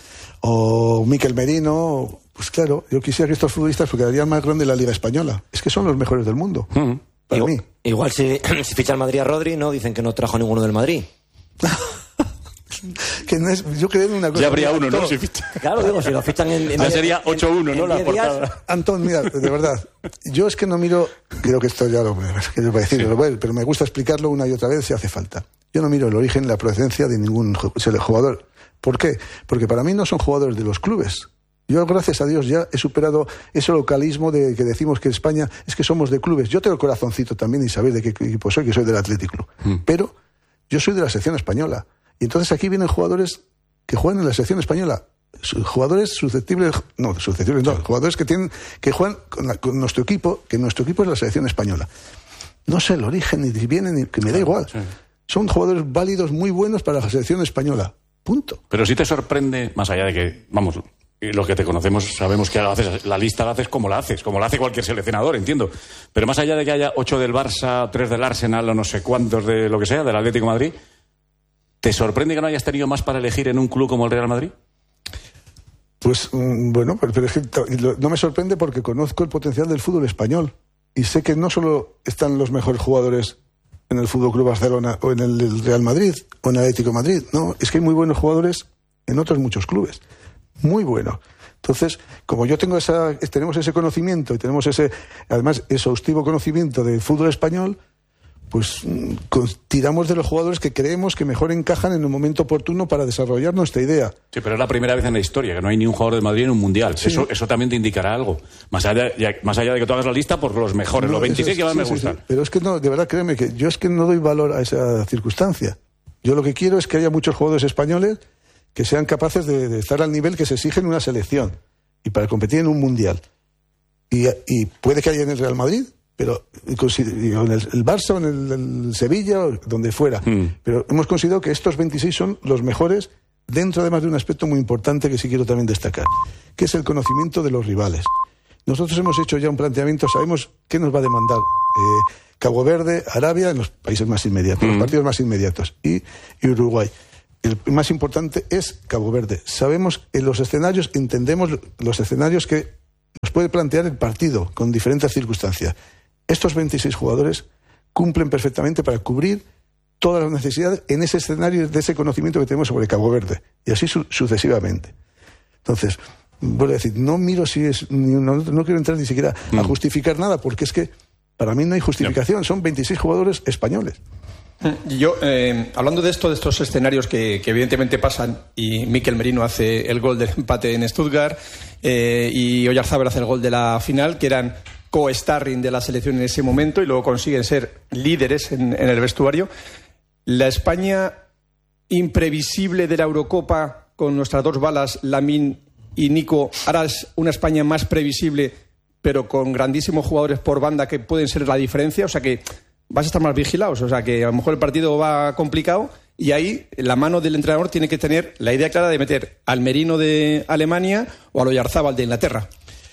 o Mikel Merino. Pues claro, yo quisiera que estos futbolistas pues, quedarían más grandes en la Liga Española. Es que son los mejores del mundo. Hmm. Para igual, mí. Igual si, si ficha el Madrid a Rodri, no dicen que no trajo ninguno del Madrid. Que no es, yo creo en una cosa. Ya habría uno, ¿no? Si ficha. Claro, digo, si lo fichan en... en ya sería ocho uno, ¿no? La días... portada. Antón, mira, de verdad, yo es que no miro, creo que esto ya lo, que lo voy a decir, sí. lo voy, pero me gusta explicarlo una y otra vez si hace falta. Yo no miro el origen, la procedencia de ningún jugador. ¿Por qué? Porque para mí no son jugadores de los clubes. Yo, gracias a Dios, ya he superado ese localismo de que decimos que España es que somos de clubes. Yo tengo el corazoncito también y sabéis de qué equipo soy, que soy del Athletic Club. Mm. Pero yo soy de la selección española. Y entonces aquí vienen jugadores que juegan en la selección española. Jugadores susceptibles, no, susceptibles no, jugadores que tienen, que juegan con, la, con nuestro equipo, que nuestro equipo es la selección española. No sé el origen, ni vienen, ni que me da igual. Sí. Son jugadores válidos, muy buenos para la selección española. Punto. Pero sí te sorprende, más allá de que, vamos, los que te conocemos sabemos que haces, la lista la haces como la haces, como la hace cualquier seleccionador, entiendo. Pero más allá de que haya ocho del Barça, tres del Arsenal o no sé cuántos de lo que sea, del Atlético de Madrid, ¿te sorprende que no hayas tenido más para elegir en un club como el Real Madrid? Pues bueno, pero es que no me sorprende porque conozco el potencial del fútbol español y sé que no solo están los mejores jugadores en el Fútbol Club Barcelona o en el Real Madrid o en el Atlético de Madrid, no, es que hay muy buenos jugadores en otros muchos clubes. Muy bueno. Entonces, como yo tengo esa, tenemos ese conocimiento y tenemos ese, además, exhaustivo conocimiento del fútbol español, pues tiramos de los jugadores que creemos que mejor encajan en un momento oportuno para desarrollar nuestra idea. Sí, pero es la primera vez en la historia que no hay ni un jugador de Madrid en un mundial. Sí. Eso, eso también te indicará algo. Más allá, ya, más allá de que tú hagas la lista por los mejores, no, los veintiséis es, que más sí, me gustan. Sí, sí. Pero es que no, de verdad, créeme que yo es que no doy valor a esa circunstancia. Yo lo que quiero es que haya muchos jugadores españoles que sean capaces de, de estar al nivel que se exige en una selección y para competir en un mundial. Y, y puede que haya en el Real Madrid, pero en el, el Barça o en el, el Sevilla o donde fuera. Mm. Pero hemos considerado que estos veintiséis son los mejores dentro además de un aspecto muy importante que sí quiero también destacar, que es el conocimiento de los rivales. Nosotros hemos hecho ya un planteamiento, sabemos qué nos va a demandar eh, Cabo Verde, Arabia, en los países más inmediatos, mm. los partidos más inmediatos, y, y Uruguay. El más importante es Cabo Verde. Sabemos en los escenarios, entendemos los escenarios que nos puede plantear el partido con diferentes circunstancias. Estos veintiséis jugadores cumplen perfectamente para cubrir todas las necesidades en ese escenario de ese conocimiento que tenemos sobre Cabo Verde. Y así su- sucesivamente. Entonces, vuelvo a decir, no miro si es... No, no quiero entrar ni siquiera mm. a justificar nada, porque es que para mí no hay justificación. No. Son veintiséis jugadores españoles. Yo, eh, hablando de esto, de estos escenarios que, que evidentemente pasan, y Mikel Merino hace el gol del empate en Stuttgart, eh, y Oyarzábal hace el gol de la final, que eran co-starring de la selección en ese momento, y luego consiguen ser líderes en, en el vestuario. La España imprevisible de la Eurocopa, con nuestras dos balas, Lamine y Nico, ahora es una España más previsible, pero con grandísimos jugadores por banda que pueden ser la diferencia, o sea que vas a estar más vigilados, o sea que a lo mejor el partido va complicado y ahí la mano del entrenador tiene que tener la idea clara de meter al Merino de Alemania o al Oyarzábal de Inglaterra.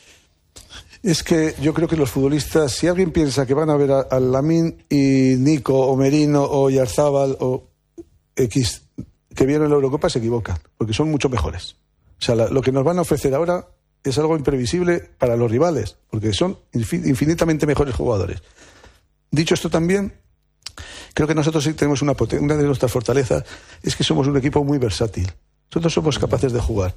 Es que yo creo que los futbolistas, si alguien piensa que van a ver a, a Lamine y Nico o Merino o Oyarzábal o X que vieron en la Eurocopa, se equivocan, porque son mucho mejores. O sea, la, lo que nos van a ofrecer ahora es algo imprevisible para los rivales, porque son infinitamente mejores jugadores. Dicho esto también, creo que nosotros sí tenemos una poten- una de nuestras fortalezas es que somos un equipo muy versátil. Nosotros somos capaces de jugar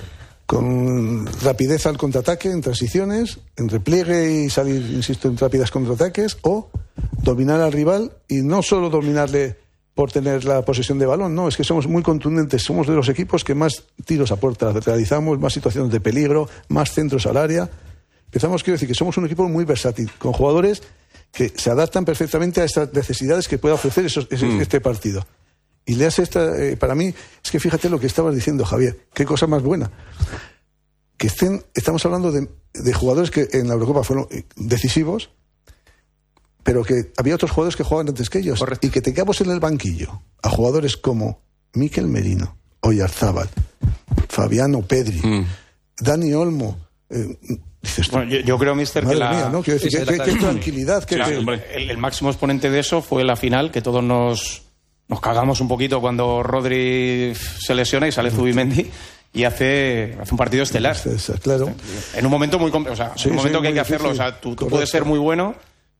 con rapidez al contraataque, en transiciones, en repliegue y salir, insisto, en rápidas contraataques, o dominar al rival y no solo dominarle por tener la posesión de balón, no, es que somos muy contundentes, somos de los equipos que más tiros a puerta realizamos, más situaciones de peligro, más centros al área. Empezamos, quiero decir, que somos un equipo muy versátil, con jugadores que se adaptan perfectamente a estas necesidades que pueda ofrecer esos, ese, mm. este partido. Y le hace esta, eh, para mí, es que fíjate lo que estabas diciendo, Javier, qué cosa más buena. Que estén, estamos hablando de, de jugadores que en la Eurocopa fueron decisivos, pero que había otros jugadores que jugaban antes que ellos. Correcto. Y que tengamos en el banquillo a jugadores como Mikel Merino, Oyarzábal, Fabiano Pedri, mm. Dani Olmo. Eh, dices tú, bueno, yo, yo creo, mister, que la... Mía, ¿no? Quiero decir, que, que, que tranquilidad. Que, claro, que... Hombre, el, el máximo exponente de eso fue la final, que todos nos, nos cagamos un poquito cuando Rodri se lesiona y sale Zubimendi y hace, hace un partido estelar. Claro. En un momento muy... O sea, sí, en un momento sí, que hay que difícil. hacerlo. O sea, tú, tú puedes ser muy bueno,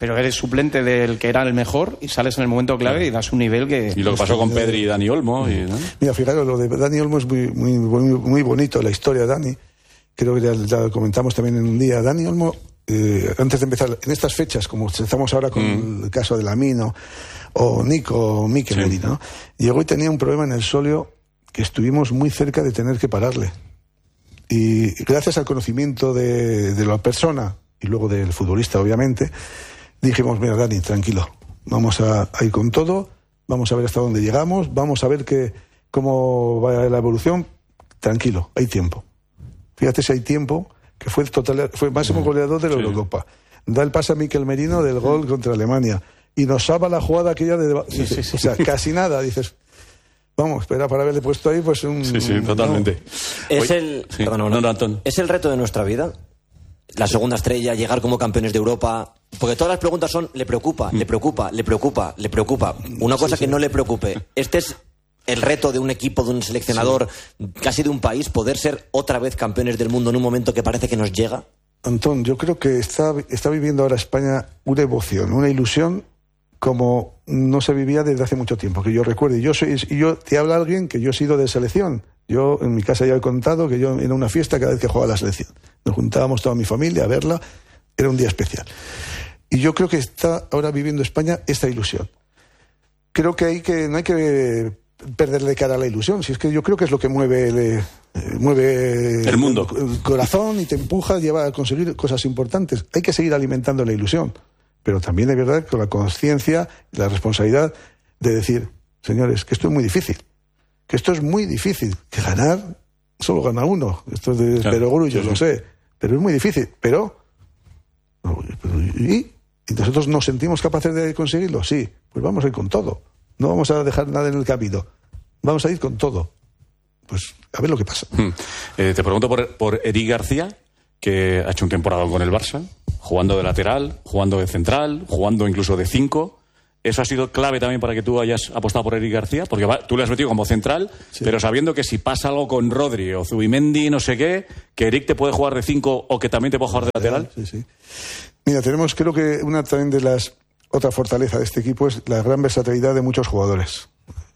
pero eres suplente del que era el mejor y sales en el momento clave y das un nivel que... Y lo que pasó con Pedri y Dani Olmo. Y, ¿no? Mira, fijaros, lo de Dani Olmo es muy, muy, muy, muy bonito, la historia de Dani. Creo que ya, ya lo comentamos también en un día. Dani Olmo, eh, antes de empezar, en estas fechas, como estamos ahora con mm. el caso de Lamino, o Nico, o Mikel sí. Merino, ¿no? Llegó y tenía un problema en el sóleo que estuvimos muy cerca de tener que pararle. Y gracias al conocimiento de, de la persona, y luego del futbolista, obviamente, dijimos, mira, Dani, tranquilo, vamos a, a ir con todo, vamos a ver hasta dónde llegamos, vamos a ver que, cómo va la evolución, tranquilo, hay tiempo. Fíjate si hay tiempo, que fue el total, fue el máximo goleador de la sí. Eurocopa. Da el pase a Mikel Merino del gol contra Alemania. Y nos salva la jugada aquella de... Sí, sí, sí. O sea, casi nada, dices... Vamos, espera, para haberle puesto ahí, pues un... Sí, sí, totalmente. No. Es Oye, el... Sí. Perdón, no, no, Antón. Es el reto de nuestra vida. La segunda estrella, llegar como campeones de Europa. Porque todas las preguntas son, le preocupa, mm. le preocupa, le preocupa, le preocupa. Una cosa sí, que sí. no le preocupe. Este es el reto de un equipo, de un seleccionador, sí. casi de un país, poder ser otra vez campeones del mundo en un momento que parece que nos llega. Antón, yo creo que está, está viviendo ahora España una emoción, una ilusión como no se vivía desde hace mucho tiempo, que yo recuerdo. Y yo, soy, y yo te habla alguien que yo he sido de selección. Yo en mi casa ya he contado que yo era una fiesta cada vez que jugaba la selección. Nos juntábamos toda mi familia a verla, era un día especial. Y yo creo que está ahora viviendo España esta ilusión. Creo que, hay que no hay que perderle cara a la ilusión, si es que yo creo que es lo que mueve el, eh, mueve el mundo, el, el corazón y te empuja, lleva a conseguir cosas importantes. Hay que seguir alimentando la ilusión, pero también es verdad con la conciencia y la responsabilidad de decir, señores, que esto es muy difícil, que esto es muy difícil, que ganar solo gana uno, esto es de claro, perogrullo, sí, lo sí. sé, pero es muy difícil, pero ¿y? ¿Y nosotros nos sentimos capaces de conseguirlo? Sí, pues vamos a ir con todo. No vamos a dejar nada en el camino. Vamos a ir con todo. Pues a ver lo que pasa. Hmm. Eh, te pregunto por, por Eric García, que ha hecho un temporada con el Barça, jugando de lateral, jugando de central, jugando incluso de cinco. ¿Eso ha sido clave también para que tú hayas apostado por Eric García? Porque va, tú le has metido como central, sí. pero sabiendo que si pasa algo con Rodri o Zubimendi, no sé qué, que Eric te puede jugar de cinco o que también te puede jugar de lateral. Sí, sí. Mira, tenemos, creo que una también de las... Otra fortaleza de este equipo es la gran versatilidad de muchos jugadores.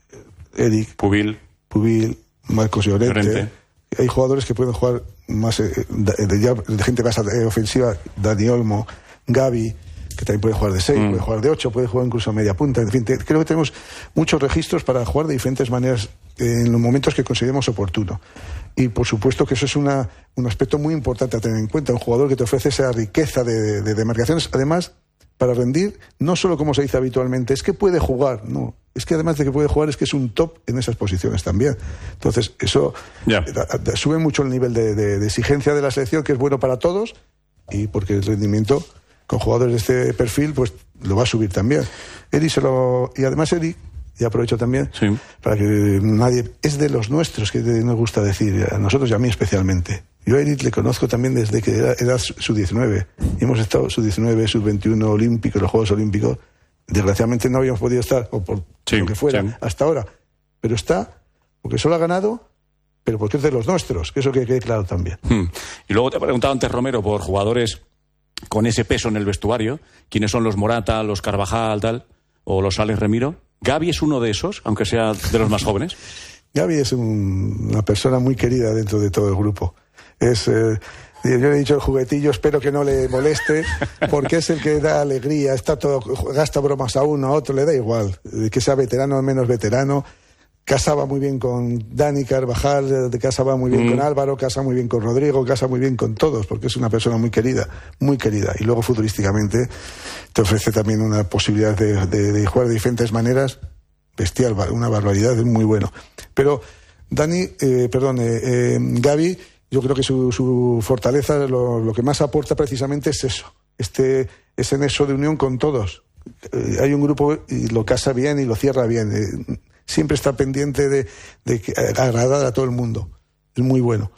Eric, Pubil, Pubil, Marcos Llorente. Llorente. Hay jugadores que pueden jugar más eh, de, de, de gente más ofensiva. Dani Olmo, Gavi, que también puede jugar de seis, mm. puede jugar de ocho, puede jugar incluso a media punta. En fin, te, creo que tenemos muchos registros para jugar de diferentes maneras en los momentos que consideremos oportuno. Y por supuesto que eso es una, un aspecto muy importante a tener en cuenta. Un jugador que te ofrece esa riqueza de, de, de marcaciones, además, para rendir, no solo como se dice habitualmente, es que puede jugar, no. Es que además de que puede jugar, es que es un top en esas posiciones también. Entonces, eso yeah. da, da, sube mucho el nivel de, de, de exigencia de la selección, que es bueno para todos, y porque el rendimiento con jugadores de este perfil, pues lo va a subir también. Eric se lo... Y además Eric, y aprovecho también, sí. para que nadie... Es de los nuestros, que nos gusta decir, a nosotros y a mí especialmente. Yo a Eric le conozco también desde que era, era sub diecinueve. Y hemos estado sub diecinueve, sub veintiuno olímpicos, los Juegos Olímpicos. Desgraciadamente no habíamos podido estar, o por sí, lo que fuera, sí. hasta ahora. Pero está, porque solo ha ganado, pero porque es de los nuestros, que eso que quede claro también. Hmm. Y luego te he preguntado antes, Romero, por jugadores con ese peso en el vestuario. ¿Quiénes son los Morata, los Carvajal, tal, o los Alex Remiro? ¿Gavi es uno de esos, aunque sea de los más jóvenes? Gavi es un, una persona muy querida dentro de todo el grupo. Es, eh, yo le he dicho el juguetillo, espero que no le moleste, porque es el que da alegría, está todo, gasta bromas a uno, a otro, le da igual, que sea veterano o menos veterano. Casaba muy bien con Dani Carvajal, casaba muy bien mm. con Álvaro, casa muy bien con Rodrigo, casa muy bien con todos, porque es una persona muy querida, muy querida. Y luego futurísticamente te ofrece también una posibilidad de, de, de jugar de diferentes maneras, bestial, una barbaridad, es muy bueno. Pero Dani, eh, perdón, eh, eh, Gavi, yo creo que su, su fortaleza, lo, lo que más aporta precisamente es eso, este, ese nexo de unión con todos. Eh, hay un grupo y lo casa bien y lo cierra bien. Eh, siempre está pendiente de, de agradar a todo el mundo. Es muy bueno.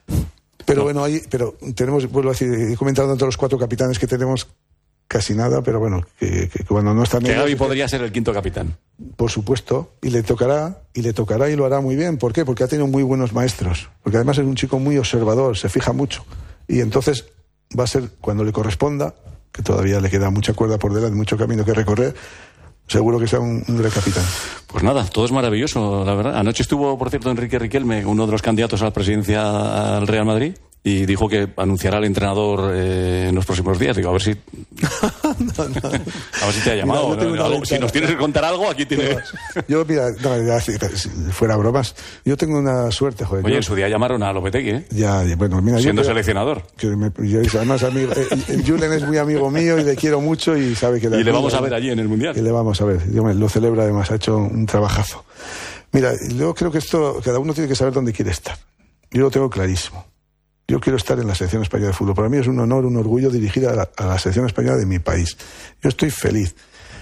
Pero no. bueno, hay, pero tenemos, vuelvo a decir, he comentado tanto los cuatro capitanes que tenemos, casi nada, pero bueno, que, que cuando no están... Que Gavi podría ser el quinto capitán. Por supuesto, y le tocará, y le tocará y lo hará muy bien. ¿Por qué? Porque ha tenido muy buenos maestros. Porque además es un chico muy observador, se fija mucho. Y entonces va a ser, cuando le corresponda, que todavía le queda mucha cuerda por delante, mucho camino que recorrer, seguro que sea un, un gran capitán. Pues nada, todo es maravilloso, la verdad. Anoche estuvo, por cierto, Enrique Riquelme, uno de los candidatos a la presidencia al Real Madrid, y dijo que anunciará al entrenador eh, en los próximos días. Digo, a ver si... no, no. A ver si te ha llamado. Mira, no, algo, si nos tienes que contar algo, aquí tienes... Yo, mira, no, ya, si fuera bromas, yo tengo una suerte, joder. Oye, yo... en su día llamaron a Lopetegui, ¿eh? Ya, bueno, mira... Siendo yo, seleccionador. Que me, yo, además, amigo, eh, Julen es muy amigo mío y le quiero mucho y sabe que... Y le vamos a ver allí en el Mundial. Y le vamos a ver. Yo me lo celebro, además, ha hecho un trabajazo. Mira, yo creo que esto, cada uno tiene que saber dónde quiere estar. Yo lo tengo clarísimo. Yo quiero estar en la selección española de fútbol. Para mí es un honor, un orgullo dirigir a la, a la selección española de mi país. Yo estoy feliz.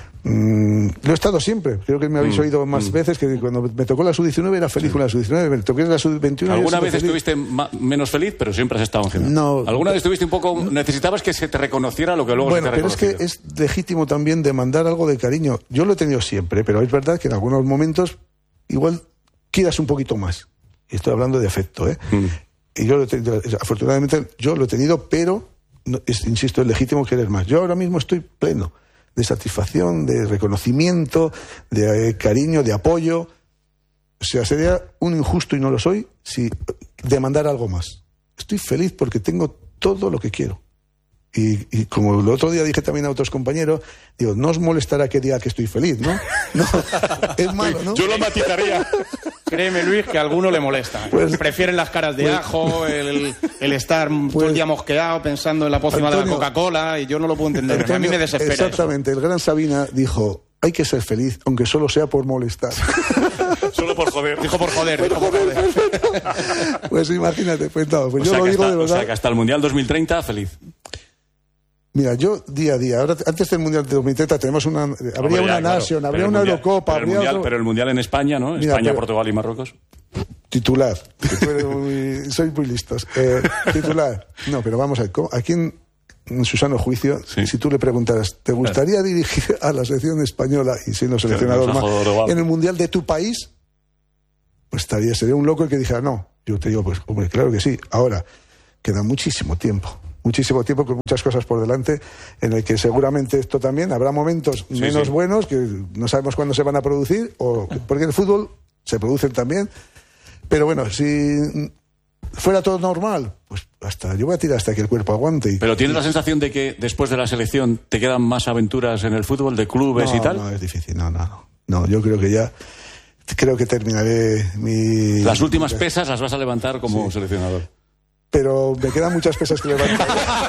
Mm, lo he estado siempre. Creo que me habéis mm, oído más mm. veces que cuando me tocó la sub diecinueve era feliz sí. con la sub diecinueve, me toqué la sub veintiuno. ¿Alguna vez feliz. estuviste ma- menos feliz, pero siempre has estado en general? No. ¿Alguna vez estuviste un poco... necesitabas que se te reconociera lo que luego bueno, se te pero es que es legítimo también demandar algo de cariño. Yo lo he tenido siempre, pero es verdad que en algunos momentos igual quieras un poquito más. Y estoy hablando de afecto, ¿eh? Mm. Y yo lo he tenido, afortunadamente yo lo he tenido, pero no, es, insisto, es legítimo querer más. Yo ahora mismo estoy pleno de satisfacción, de reconocimiento, de eh, cariño, de apoyo. O sea, sería un injusto, y no lo soy, si demandara algo más. Estoy feliz porque tengo todo lo que quiero. Y, y como el otro día dije también a otros compañeros, digo, no os molestará que diga que estoy feliz, ¿no? No, es malo, ¿no? Yo lo matizaría. Créeme, Luis, que a alguno le molesta. Pues, prefieren las caras de pues, ajo, el, el estar pues, todo el día mosqueado pensando en la pócima Antonio, de la Coca-Cola, y yo no lo puedo entender. Antonio, a mí me desespera. Exactamente, eso. El gran Sabina dijo, hay que ser feliz, aunque solo sea por molestar. Solo por joder. Dijo por joder, dijo por joder. Pues imagínate, pues no, pues o yo sea lo digo hasta, de verdad. O sea que hasta el Mundial dos mil treinta, feliz. Mira, yo día a día, ahora antes del Mundial de dos mil treinta tenemos una, habría Hombre, ya, una claro, Nation, habría una mundial, Eurocopa, pero el, mundial, otro... pero el Mundial en España, ¿no? Mira, España, pero... Portugal y Marruecos. Titular, muy, sois muy listos. Eh, titular, no, pero vamos a ver, aquí en, en su sano juicio, sí. si tú le preguntaras, ¿te gustaría claro. dirigir a la selección española y siendo seleccionador más en el Mundial de tu país? Pues estaría, sería un loco el que dijera, no. Yo te digo, pues, hombre, claro que sí. Ahora, queda muchísimo tiempo. Muchísimo tiempo con muchas cosas por delante, en el que seguramente esto también habrá momentos sí, menos sí. buenos que no sabemos cuándo se van a producir, o porque en el fútbol se producen también. Pero bueno, si fuera todo normal, pues hasta yo voy a tirar hasta que el cuerpo aguante. Y, Pero ¿tienes y... la sensación de que después de la selección te quedan más aventuras en el fútbol, de clubes no, y tal? No, es difícil, no, no, no. No, yo creo que ya creo que terminaré mi... Las últimas pesas las vas a levantar como sí. seleccionador. Pero me quedan muchas pesas que levantar.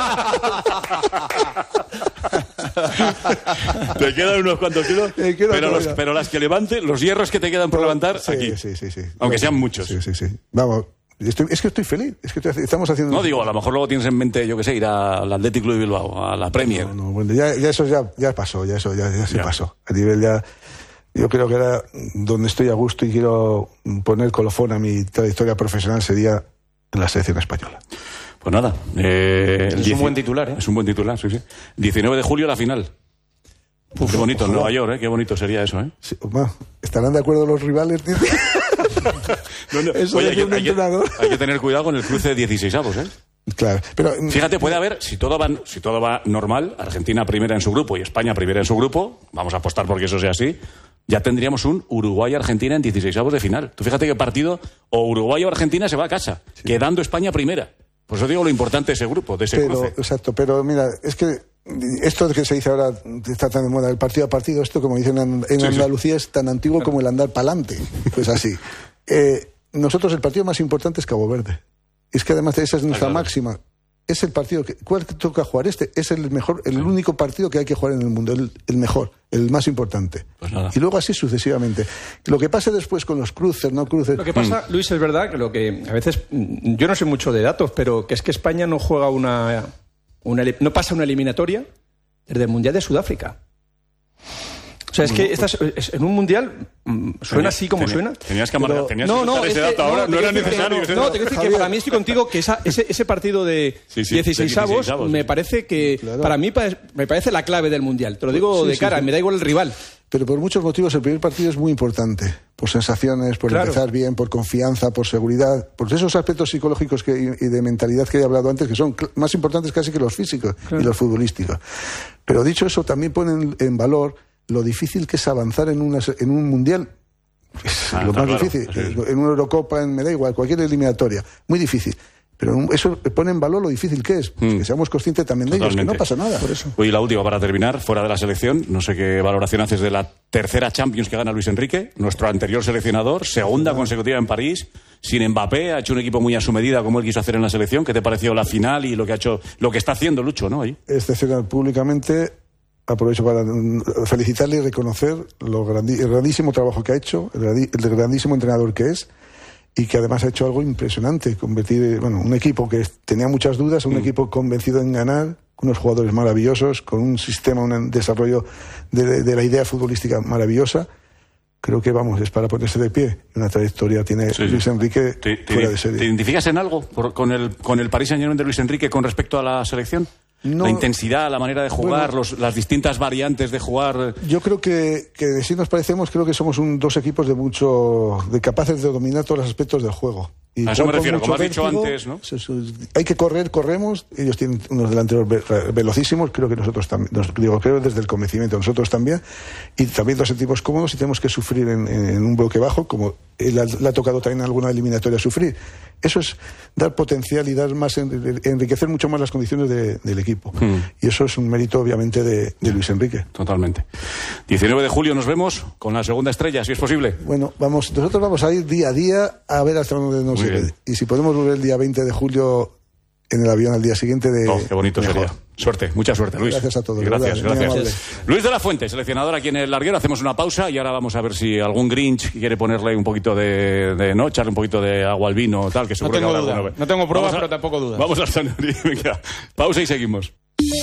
Te quedan unos cuantos kilos, pero, los, pero las que levante, los hierros que te quedan por levantar, sí, aquí. Sí, sí, sí. Aunque sean muchos. Sí, sí, sí. Vamos, estoy, es que estoy feliz. Es que estoy, estamos haciendo... No, digo, a lo mejor luego tienes en mente, yo qué sé, ir al Athletic Club de Bilbao, a la Premier. No, no, bueno, ya, ya eso ya, ya pasó, ya eso ya, ya se ya. pasó. A nivel ya... Yo creo que era donde estoy a gusto y quiero poner colofón a mi trayectoria profesional sería en la selección española. Pues nada. Eh, es dieci... un buen titular, ¿eh? Es un buen titular, sí, sí. diecinueve de julio la final. Uf, qué bonito, en Nueva York, ¿eh? Qué bonito sería eso, ¿eh? Sí, bueno, ¿estarán de acuerdo los rivales? no, no. Eso Oye, hay, que, hay, que, hay que tener cuidado con el cruce de dieciseisavos, ¿eh? Claro, pero... Fíjate, puede haber, si todo va, si todo va normal, Argentina primera en su grupo y España primera en su grupo, vamos a apostar porque eso sea así, ya tendríamos un Uruguay-Argentina en dieciseisavos de final. Tú fíjate que partido, o Uruguay o Argentina se va a casa, sí. quedando España primera. Por eso digo lo importante de ese grupo, de ese pero, cruce. Exacto, pero mira, es que esto que se dice ahora, está tan de moda, el partido a partido, esto como dicen en, en sí, Andalucía sí. es tan antiguo como el andar pa'lante. Pues así. Eh, nosotros el partido más importante es Cabo Verde. Es que además esa es nuestra claro. máxima. Es el partido que... ¿Cuál te toca jugar? Este es el mejor, el sí. único partido que hay que jugar en el mundo, el, el mejor, el más importante. Pues nada. Y luego así sucesivamente. Lo que pase después con los cruces, no cruces... Lo que pasa, mm. Luis, es verdad que lo que a veces... Yo no sé mucho de datos, pero que es que España no juega una... una no pasa una eliminatoria desde el Mundial de Sudáfrica. O sea, es que estás en un mundial suena así como tenía, suena. Tenías que amargar, tenías no, que no, ese es dato que, ahora, no, no era decir, necesario. No, no, te quiero decir que para mí estoy contigo que esa, ese, ese partido de sí, sí, dieciséis avos me sí. parece que, claro. para mí me parece la clave del mundial. Te lo digo sí, de cara, sí, sí. me da igual el rival. Pero por muchos motivos el primer partido es muy importante. Por sensaciones, por claro. empezar bien, por confianza, por seguridad, por esos aspectos psicológicos que, y de mentalidad que he hablado antes, que son más importantes casi que los físicos claro. y los futbolísticos. Pero dicho eso, también ponen en valor lo difícil que es avanzar en, una, en un mundial. Es ah, lo más claro. difícil. Sí. En una Eurocopa, en, me da igual, cualquier eliminatoria. Muy difícil. Pero eso pone en valor lo difícil que es. Mm. Que seamos conscientes también de ellos, que no pasa nada por eso. Oye, la última para terminar, fuera de la selección, no sé qué valoración haces de la tercera Champions que gana Luis Enrique, nuestro anterior seleccionador, segunda ah. consecutiva en París, sin Mbappé, ha hecho un equipo muy a su medida como él quiso hacer en la selección. ¿Qué te pareció la final y lo que ha hecho, lo que está haciendo Lucho, ¿no? Ahí. Excepcional públicamente. Aprovecho para felicitarle y reconocer lo grandi- el grandísimo trabajo que ha hecho, el, grandi- el grandísimo entrenador que es, y que además ha hecho algo impresionante, convertir, bueno, un equipo que tenía muchas dudas, un mm. equipo convencido en ganar, con unos jugadores maravillosos, con un sistema, un desarrollo de, de, de la idea futbolística maravillosa. Creo que, vamos, es para ponerse de pie. Una trayectoria tiene sí, Luis Enrique te, te, fuera de serie. ¿Te identificas en algo por, con el con el Paris Saint-Germain de Luis Enrique con respecto a la selección? No, la intensidad, la manera de jugar, bueno, los, las distintas variantes de jugar. Yo creo que, que si nos parecemos, creo que somos un, dos equipos de mucho, de capaces de dominar todos los aspectos del juego. Y a eso me refiero, como has dicho antes, ¿no? Hay que correr, corremos. Ellos tienen unos delanteros velocísimos, creo que nosotros también, digo, creo desde el convencimiento, nosotros también. Y también nos sentimos cómodos y tenemos que sufrir en, en un bloque bajo, como le ha, le ha tocado también en alguna eliminatoria sufrir. Eso es dar potencial y dar más, enriquecer mucho más las condiciones de, del equipo. Hmm. Y eso es un mérito, obviamente, de, de Luis Enrique. Totalmente. diecinueve de julio nos vemos con la segunda estrella, si es posible. Bueno, vamos, nosotros vamos a ir día a día a ver hasta dónde nos lleve. Y si podemos volver el día veinte de julio en el avión al día siguiente de... Oh, qué bonito mejor. Sería. Suerte, mucha suerte, Luis. Gracias a todos. Gracias, verdad, gracias. Luis de la Fuente, seleccionador aquí en el larguero. Hacemos una pausa y ahora vamos a ver si algún Grinch quiere ponerle un poquito de, de no, echarle un poquito de agua al vino o tal, que seguro no tengo que duda. Alguna... No tengo pruebas, a... pero tampoco dudas. Vamos al Sanuri. Venga, pausa y seguimos.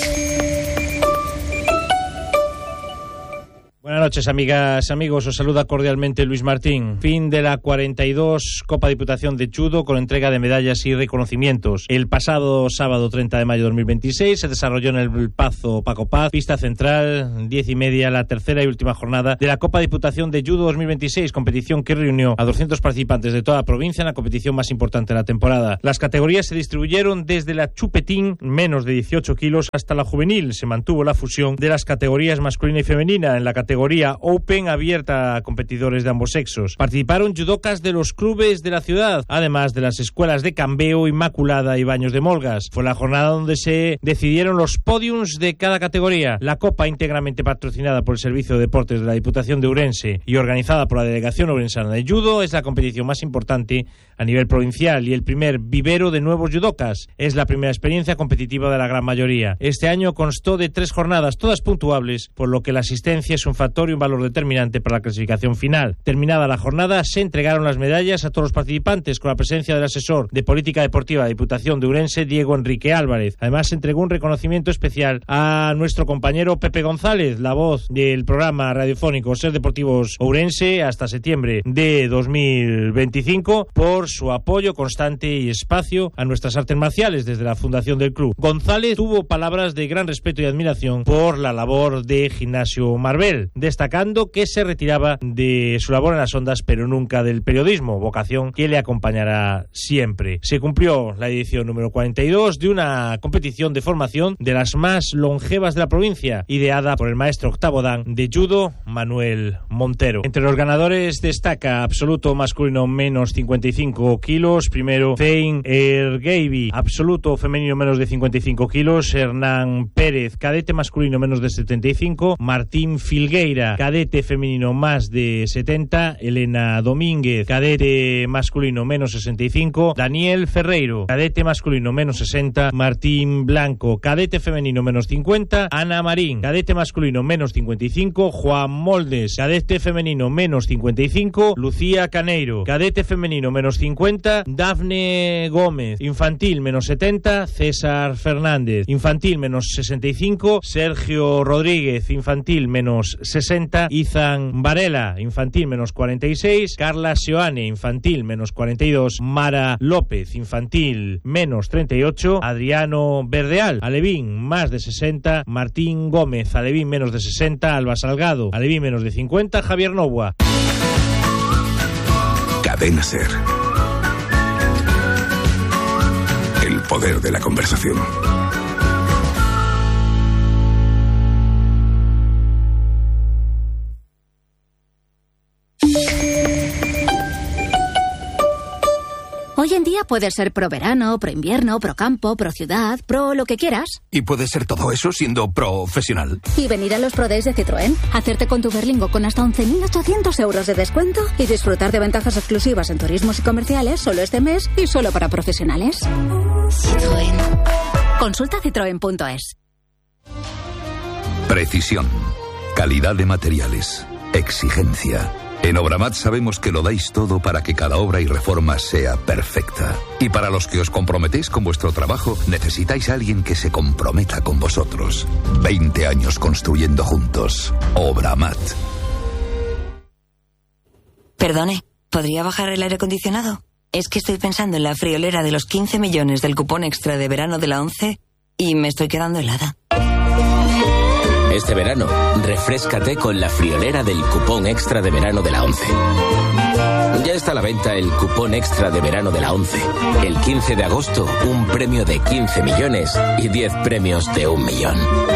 Buenas noches, amigas, amigos. Os saluda cordialmente Luis Martín. Fin de la cuarenta y dos Copa Diputación de Judo con entrega de medallas y reconocimientos. El pasado sábado treinta de mayo de dos mil veintiséis se desarrolló en el Pazo Paco Paz, pista central, diez y media, la tercera y última jornada de la Copa Diputación de Judo dos mil veintiséis, competición que reunió a doscientos participantes de toda la provincia en la competición más importante de la temporada. Las categorías se distribuyeron desde la chupetín, menos de dieciocho kilos, hasta la juvenil. Se mantuvo la fusión de las categorías masculina y femenina en la categoría categoría Open abierta a competidores de ambos sexos. Participaron judocas de los clubes de la ciudad, además de las escuelas de Cambeo, Inmaculada y Baños de Molgas. Fue la jornada donde se decidieron los podiums de cada categoría. La Copa, íntegramente patrocinada por el Servicio de Deportes de la Diputación de Ourense y organizada por la Delegación Ourensana de Judo, es la competición más importante a nivel provincial y el primer vivero de nuevos judocas. Es la primera experiencia competitiva de la gran mayoría. Este año constó de tres jornadas, todas puntuables, por lo que la asistencia es un factor y un valor determinante para la clasificación final. Terminada la jornada, se entregaron las medallas a todos los participantes con la presencia del asesor de Política Deportiva de Diputación de Ourense, Diego Enrique Álvarez. Además, se entregó un reconocimiento especial a nuestro compañero Pepe González, la voz del programa radiofónico Ser Deportivos Ourense hasta septiembre de dos mil veinticinco, por su apoyo constante y espacio a nuestras artes marciales desde la fundación del club. González tuvo palabras de gran respeto y admiración por la labor de Gimnasio Marbel, destacando que se retiraba de su labor en las ondas, pero nunca del periodismo, vocación que le acompañará siempre. Se cumplió la edición número cuarenta y dos de una competición de formación de las más longevas de la provincia, ideada por el maestro octavo dan de judo, Manuel Montero. Entre los ganadores destaca absoluto masculino menos cincuenta y cinco kilos, primero Fein Ergeibi, absoluto femenino menos de cincuenta y cinco kilos, Hernán Pérez, cadete masculino menos de setenta y cinco, Martín Filgueira, cadete femenino más de setenta, Elena Domínguez, cadete masculino menos sesenta y cinco, Daniel Ferreiro, cadete masculino menos sesenta, Martín Blanco, cadete femenino menos cincuenta, Ana Marín, cadete masculino menos cincuenta y cinco, Juan Moldes, cadete femenino menos cincuenta y cinco, Lucía Caneiro, cadete femenino menos cincuenta, Dafne Gómez, infantil menos setenta, César Fernández, infantil menos sesenta y cinco, Sergio Rodríguez, infantil menos sesenta. Izan Varela, infantil, menos cuarenta y seis. Carla Sioane, infantil, menos cuarenta y dos. Mara López, infantil, menos treinta y ocho. Adriano Verdeal, alevín, más de sesenta. Martín Gómez, alevín, menos de sesenta. Alba Salgado, alevín, menos de cincuenta. Javier Novoa. Cadena SER. El poder de la conversación. Hoy en día puedes ser pro verano, pro invierno, pro campo, pro ciudad, pro lo que quieras. Y puedes ser todo eso siendo profesional. Y venir a los Pro Days de Citroën, hacerte con tu Berlingo con hasta once mil ochocientos euros de descuento y disfrutar de ventajas exclusivas en turismos y comerciales solo este mes y solo para profesionales. Citroën. Consulta citroen punto es. Precisión. Calidad de materiales. Exigencia. En Obramat sabemos que lo dais todo para que cada obra y reforma sea perfecta. Y para los que os comprometéis con vuestro trabajo, necesitáis a alguien que se comprometa con vosotros. veinte años construyendo juntos. Obramat. Perdone, ¿podría bajar el aire acondicionado? Es que estoy pensando en la friolera de los quince millones del cupón extra de verano de la ONCE y me estoy quedando helada. Este verano, refréscate con la friolera del cupón extra de verano de la ONCE. Ya está a la venta el cupón extra de verano de la ONCE. El quince de agosto, un premio de quince millones y diez premios de un millón.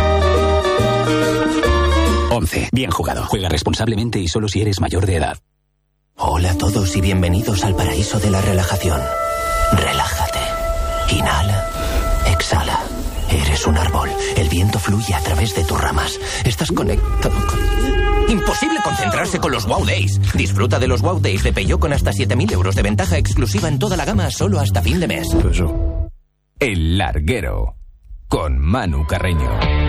ONCE. Bien jugado. Juega responsablemente y solo si eres mayor de edad. Hola a todos y bienvenidos al paraíso de la relajación. Relájate. Inhala. Exhala. Eres un árbol. El viento fluye a través de tus ramas. Estás conectado con... Imposible concentrarse con los Wow Days. Disfruta de los Wow Days de Peugeot con hasta siete mil euros de ventaja exclusiva en toda la gama solo hasta fin de mes. El Larguero, con Manu Carreño.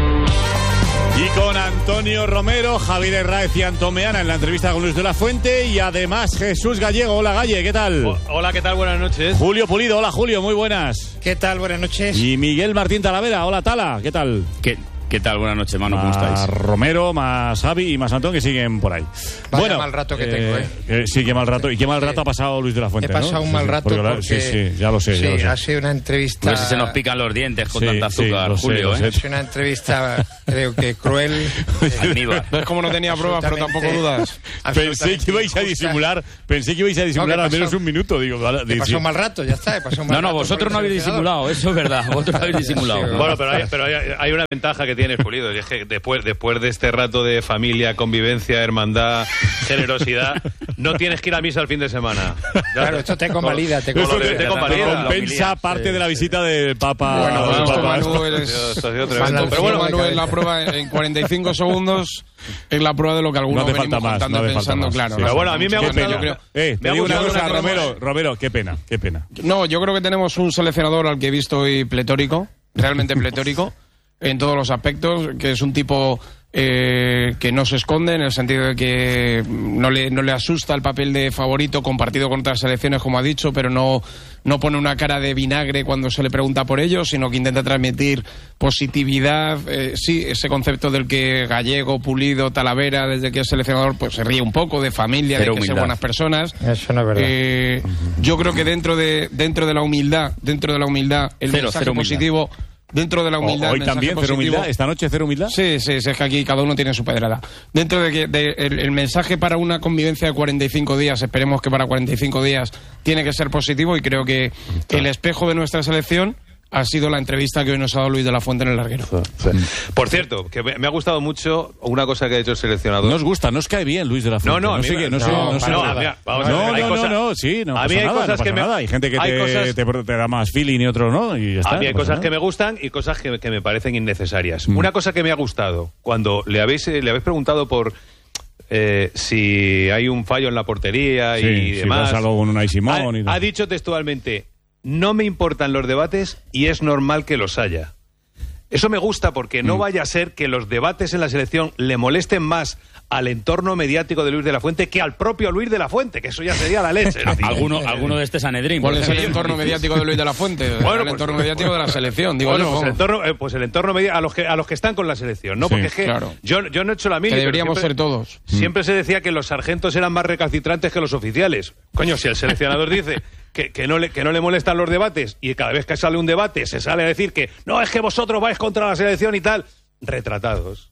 Y con Antonio Romero, Javier Herráez y Antón Meana en la entrevista con Luis de la Fuente y además Jesús Gallego. Hola, Galle, ¿qué tal? O, hola, ¿qué tal? Buenas noches. Julio Pulido, hola Julio, muy buenas. ¿Qué tal? Buenas noches. Y Miguel Martín Talavera, hola Tala, ¿qué tal? ¿Qué, qué tal? Buenas noches, Manu, ¿cómo más estáis? Romero, más Xavi y más Antón que siguen por ahí. Vaya bueno, mal rato que eh, tengo, ¿eh? eh Sí, qué mal rato. Y qué mal rato sí. ha pasado Luis de la Fuente, He pasado ¿no? un mal sí, rato porque, porque... Sí, sí, ya lo sé, sí, ya lo sé. ha sido una entrevista... A ver si se nos pican los dientes con sí, tanta azúcar, sí, Julio, sé, ¿eh? Ha sido una entrevista, creo que cruel. Aníbal. No es como no tenía pruebas, pero tampoco dudas. Pensé que ibais a disimular, pensé que ibais a disimular no, al menos pasó, un minuto. Digo, he pasado un mal rato, ya está. He pasado un mal no, no, rato vosotros no habéis disimulado, eso es verdad. Vosotros no habéis disimulado. Sí, bueno, pero, hay, pero hay, hay una ventaja que tienes, Pulido, y es que después, después de este rato de familia, convivencia, hermandad, generosidad, no tienes que ir a misa el fin de semana. Ya claro, esto te convalida, te convalida. Te convalida. Compensa parte sí. de la visita del Papa. Bueno, del Papa. Papa. Manuel es... Pero bueno, Manuel, la prueba en cuarenta y cinco segundos es la prueba de lo que algunos no venimos más, contando no pensando, más. claro. Sí, no, pero bueno, a mí me ha gustado... Creo... Eh, te digo una cosa, Romero, Romero, qué pena, qué pena. No, yo creo que tenemos un seleccionador al que he visto hoy pletórico, realmente pletórico, en todos los aspectos, que es un tipo... Eh, que no se esconde en el sentido de que no le, no le asusta el papel de favorito compartido con otras selecciones, como ha dicho, pero no, no pone una cara de vinagre cuando se le pregunta por ello, sino que intenta transmitir positividad. Eh, sí, ese concepto del que Gallego, Pulido, Talavera, desde que es seleccionador, pues se ríe un poco de familia, pero de que son buenas personas. Eso no es verdad. Eh, yo creo que dentro de, dentro de la humildad, dentro de la humildad, el cero, mensaje cero positivo... Dentro de la humildad. Hoy también, cero positivo, humildad. ¿Esta noche cero humildad? Sí, sí, sí, es que aquí cada uno tiene su pedrada. Dentro de que de, el, el mensaje para una convivencia de cuarenta y cinco días, esperemos que para cuarenta y cinco días tiene que ser positivo y creo que el espejo de nuestra selección ha sido la entrevista que hoy nos ha dado Luis de la Fuente en el Larguero. Sí. Por cierto, que me ha gustado mucho una cosa que ha hecho el seleccionador. Nos gusta, nos cae bien Luis de la Fuente. No, no, no sé qué, no sé, no sé. No, no, no, sí, no pasa nada, no pasa nada. Hay gente que te, te, te da más feeling y otro no, y ya está. A mí hay no cosas nada. que me gustan y cosas que, que me parecen innecesarias. Mm. Una cosa que me ha gustado, cuando le habéis, le habéis preguntado por... Eh, si hay un fallo en la portería sí, y si demás... pasa algo con Unai Simón ha, y ha dicho textualmente... No me importan los debates y es normal que los haya. Eso me gusta porque no vaya a ser que los debates en la selección le molesten más al entorno mediático de Luis de la Fuente que al propio Luis de la Fuente, que eso ya sería la leche. alguno, alguno de este Sanedrín. ¿Cuál es el entorno mediático de Luis de la Fuente? Bueno, el pues, entorno mediático de la selección, digo bueno, yo. Pues el entorno, eh, pues el entorno mediático a los que a los que están con la selección, ¿no? Sí, porque es que claro. yo, yo no he hecho la mili. Que deberíamos siempre, ser todos. Siempre se decía que los sargentos eran más recalcitrantes que los oficiales. Coño, si el seleccionador dice que, que, no le, que no le molestan los debates y cada vez que sale un debate se sale a decir que no, es que vosotros vais contra la selección y tal, retratados.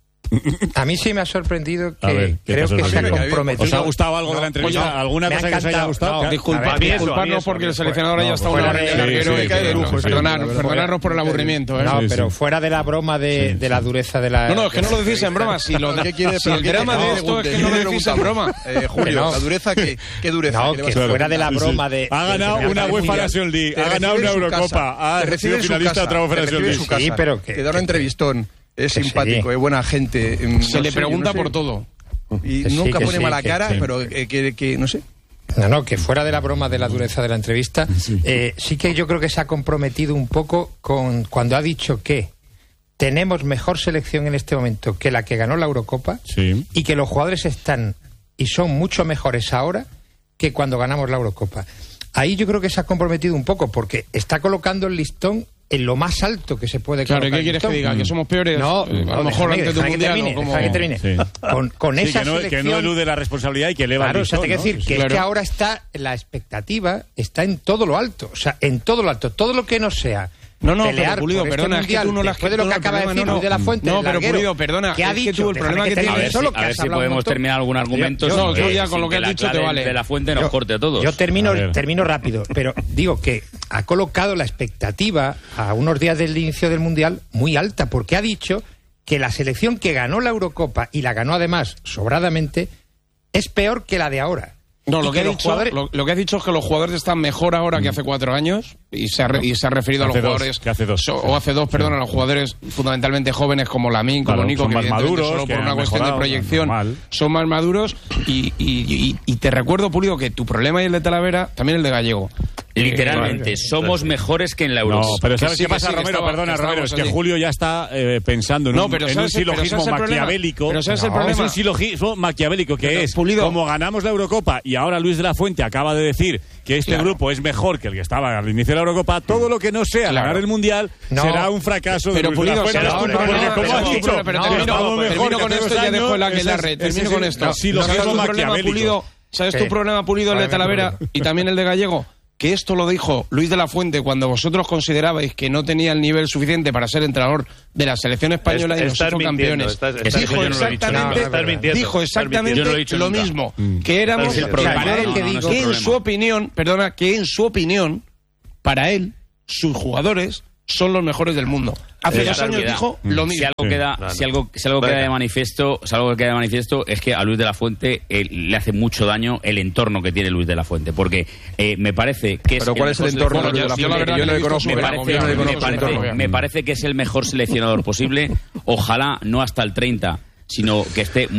A mí sí me ha sorprendido que ver, creo que se ha comprometido. ¿Os ha gustado algo no, de la entrevista? Oye, ¿Alguna cosa que os haya gustado? No, Disculpa, disculparnos porque el seleccionador haya estado una hora en el larguero y cae de lujo. Perdonarnos por el aburrimiento. ¿eh? No, Sí, pero sí. fuera de la broma de, sí, de la dureza de la... No, no, es que no lo decís en broma. Si, lo, ¿Qué quiere, si el ¿qué drama quiere? de esto es que no lo decís en broma. Eh, Julio, no. ¿la dureza qué? ¿Qué dureza? No, ¿Qué que claro. fuera de la Sí, sí. broma de... Ha ganado de una UEFA Nations League, ha ganado una Eurocopa, ha sido finalista de otra UEFA Nations League. Sí, pero que... Que da una entrevistón, es que simpático, sí. es buena gente. Se le pregunta por todo. Y Que sí, nunca que pone sí, mala que cara, sí. pero que, que, que, no sé. No, no, que fuera de la broma de la dureza de la entrevista, sí. Eh, sí que yo creo que se ha comprometido un poco con cuando ha dicho que tenemos mejor selección en este momento que la que ganó la Eurocopa Sí. y que los jugadores están y son mucho mejores ahora que cuando ganamos la Eurocopa. Ahí yo creo que se ha comprometido un poco porque está colocando el listón en lo más alto que se puede Claro, colocar. ¿qué quieres que diga? ¿Que somos peores? No, Eh, a no, lo mejor déjame, antes de un déjame que mundial. termine, ¿no? Como... déjame que termine. Sí. Con, con Sí, esa que, no, selección... que no elude la responsabilidad y que eleva Claro, el o sea, listón, te quiero ¿no? decir que Claro. es que ahora está la expectativa está en todo lo alto, o sea, en todo lo alto, todo lo que no sea No, no, pelear pero Pulido, por este perdona, es que mundial, tú no la has después de lo que acaba de decir no, Luis de la Fuente, no, el pero larguero, Pulido, perdona, que ha es que dicho, tú el déjame problema que termine, tienes... A ver, solo si, que a ver has si hablado un podemos montón. terminar algún argumento. Yo- No, sin tú que- ya con lo sin que has la dicho te clave vale. de la Fuente nos Yo- corte a todos. Yo termino, A ver. termino rápido, pero digo que ha colocado la expectativa a unos días del inicio del Mundial muy alta, porque ha dicho que la selección que ganó la Eurocopa, y la ganó además sobradamente, es peor que la de ahora. No, Y lo que, he los dicho, jugadores- lo, lo que he dicho es que los jugadores están mejor ahora que hace cuatro años y se ha, re- y se ha referido a los Hace dos, jugadores que hace dos. so- o hace dos, perdón, a los jugadores fundamentalmente jóvenes como Lamine, como Claro, Nico, son que más evidentemente maduros, solo que por una han cuestión mejorado, de proyección normal. son más maduros y, y, y, y te recuerdo, Pulido, que tu problema y el de Talavera, también el de Gallego. Literalmente, Eh, somos mejores que en la No, Eurocopa. pero ¿sabes Que sí, qué que pasa, sí, que Romero? estaba- Perdona, que Romero, es estábamos que allí. Julio ya está eh, pensando en No, un, pero en ¿sabes un el- pero silogismo ¿sabes el problema? maquiavélico. Pero ¿sabes el No, problema? Es un silogismo maquiavélico que Pero, es, Pulido. como ganamos la Eurocopa y ahora Luis de la Fuente acaba de decir que este Claro. grupo es mejor que el que estaba al inicio de la Eurocopa, todo lo que no sea Claro. ganar el Mundial No. será un fracaso de Pero, Luis de la Pulido, Fuente. no, no, porque no, como pero- has dicho, pero no, termino- estamos mejor termino que con hace esto dos y ya dejo el años, aquelarre. ese- Termino ese- con esto. sí, lo ¿Sabes mismo tu problema, maquiavélico. Pulido? ¿Sabes Sí. tu problema, Pulido, el de Vale, Talavera me y también el de Gallego? Que esto lo dijo Luis de la Fuente cuando vosotros considerabais que no tenía el nivel suficiente para ser entrenador de la selección española y nos Estás hizo mintiendo, campeones. estás- estás- dijo yo no lo he dicho exactamente, nunca. Estás mintiendo, dijo estás exactamente mintiendo. Yo no lo he dicho lo nunca. mismo, que éramos, Ese es el que problema. para él, No, no, no es el que en problema. su opinión, perdona, que en su opinión, para él, sus jugadores son los mejores del mundo. Hace Eh, dos años queda- dijo lo mismo. Si algo queda, Claro. si algo, si algo Venga. queda de manifiesto, si algo que queda de manifiesto es que a Luis de la Fuente eh, le hace mucho daño el entorno que tiene Luis de la Fuente, porque eh, me parece que es Pero ¿cuál es el mejor entorno de seleccionador Luis de la posible. Fuente? Yo no le conozco, Me pero parece, yo no le me conozco su parece- entorno. me parece que es el mejor seleccionador posible. Ojalá no hasta el treinta, sino que esté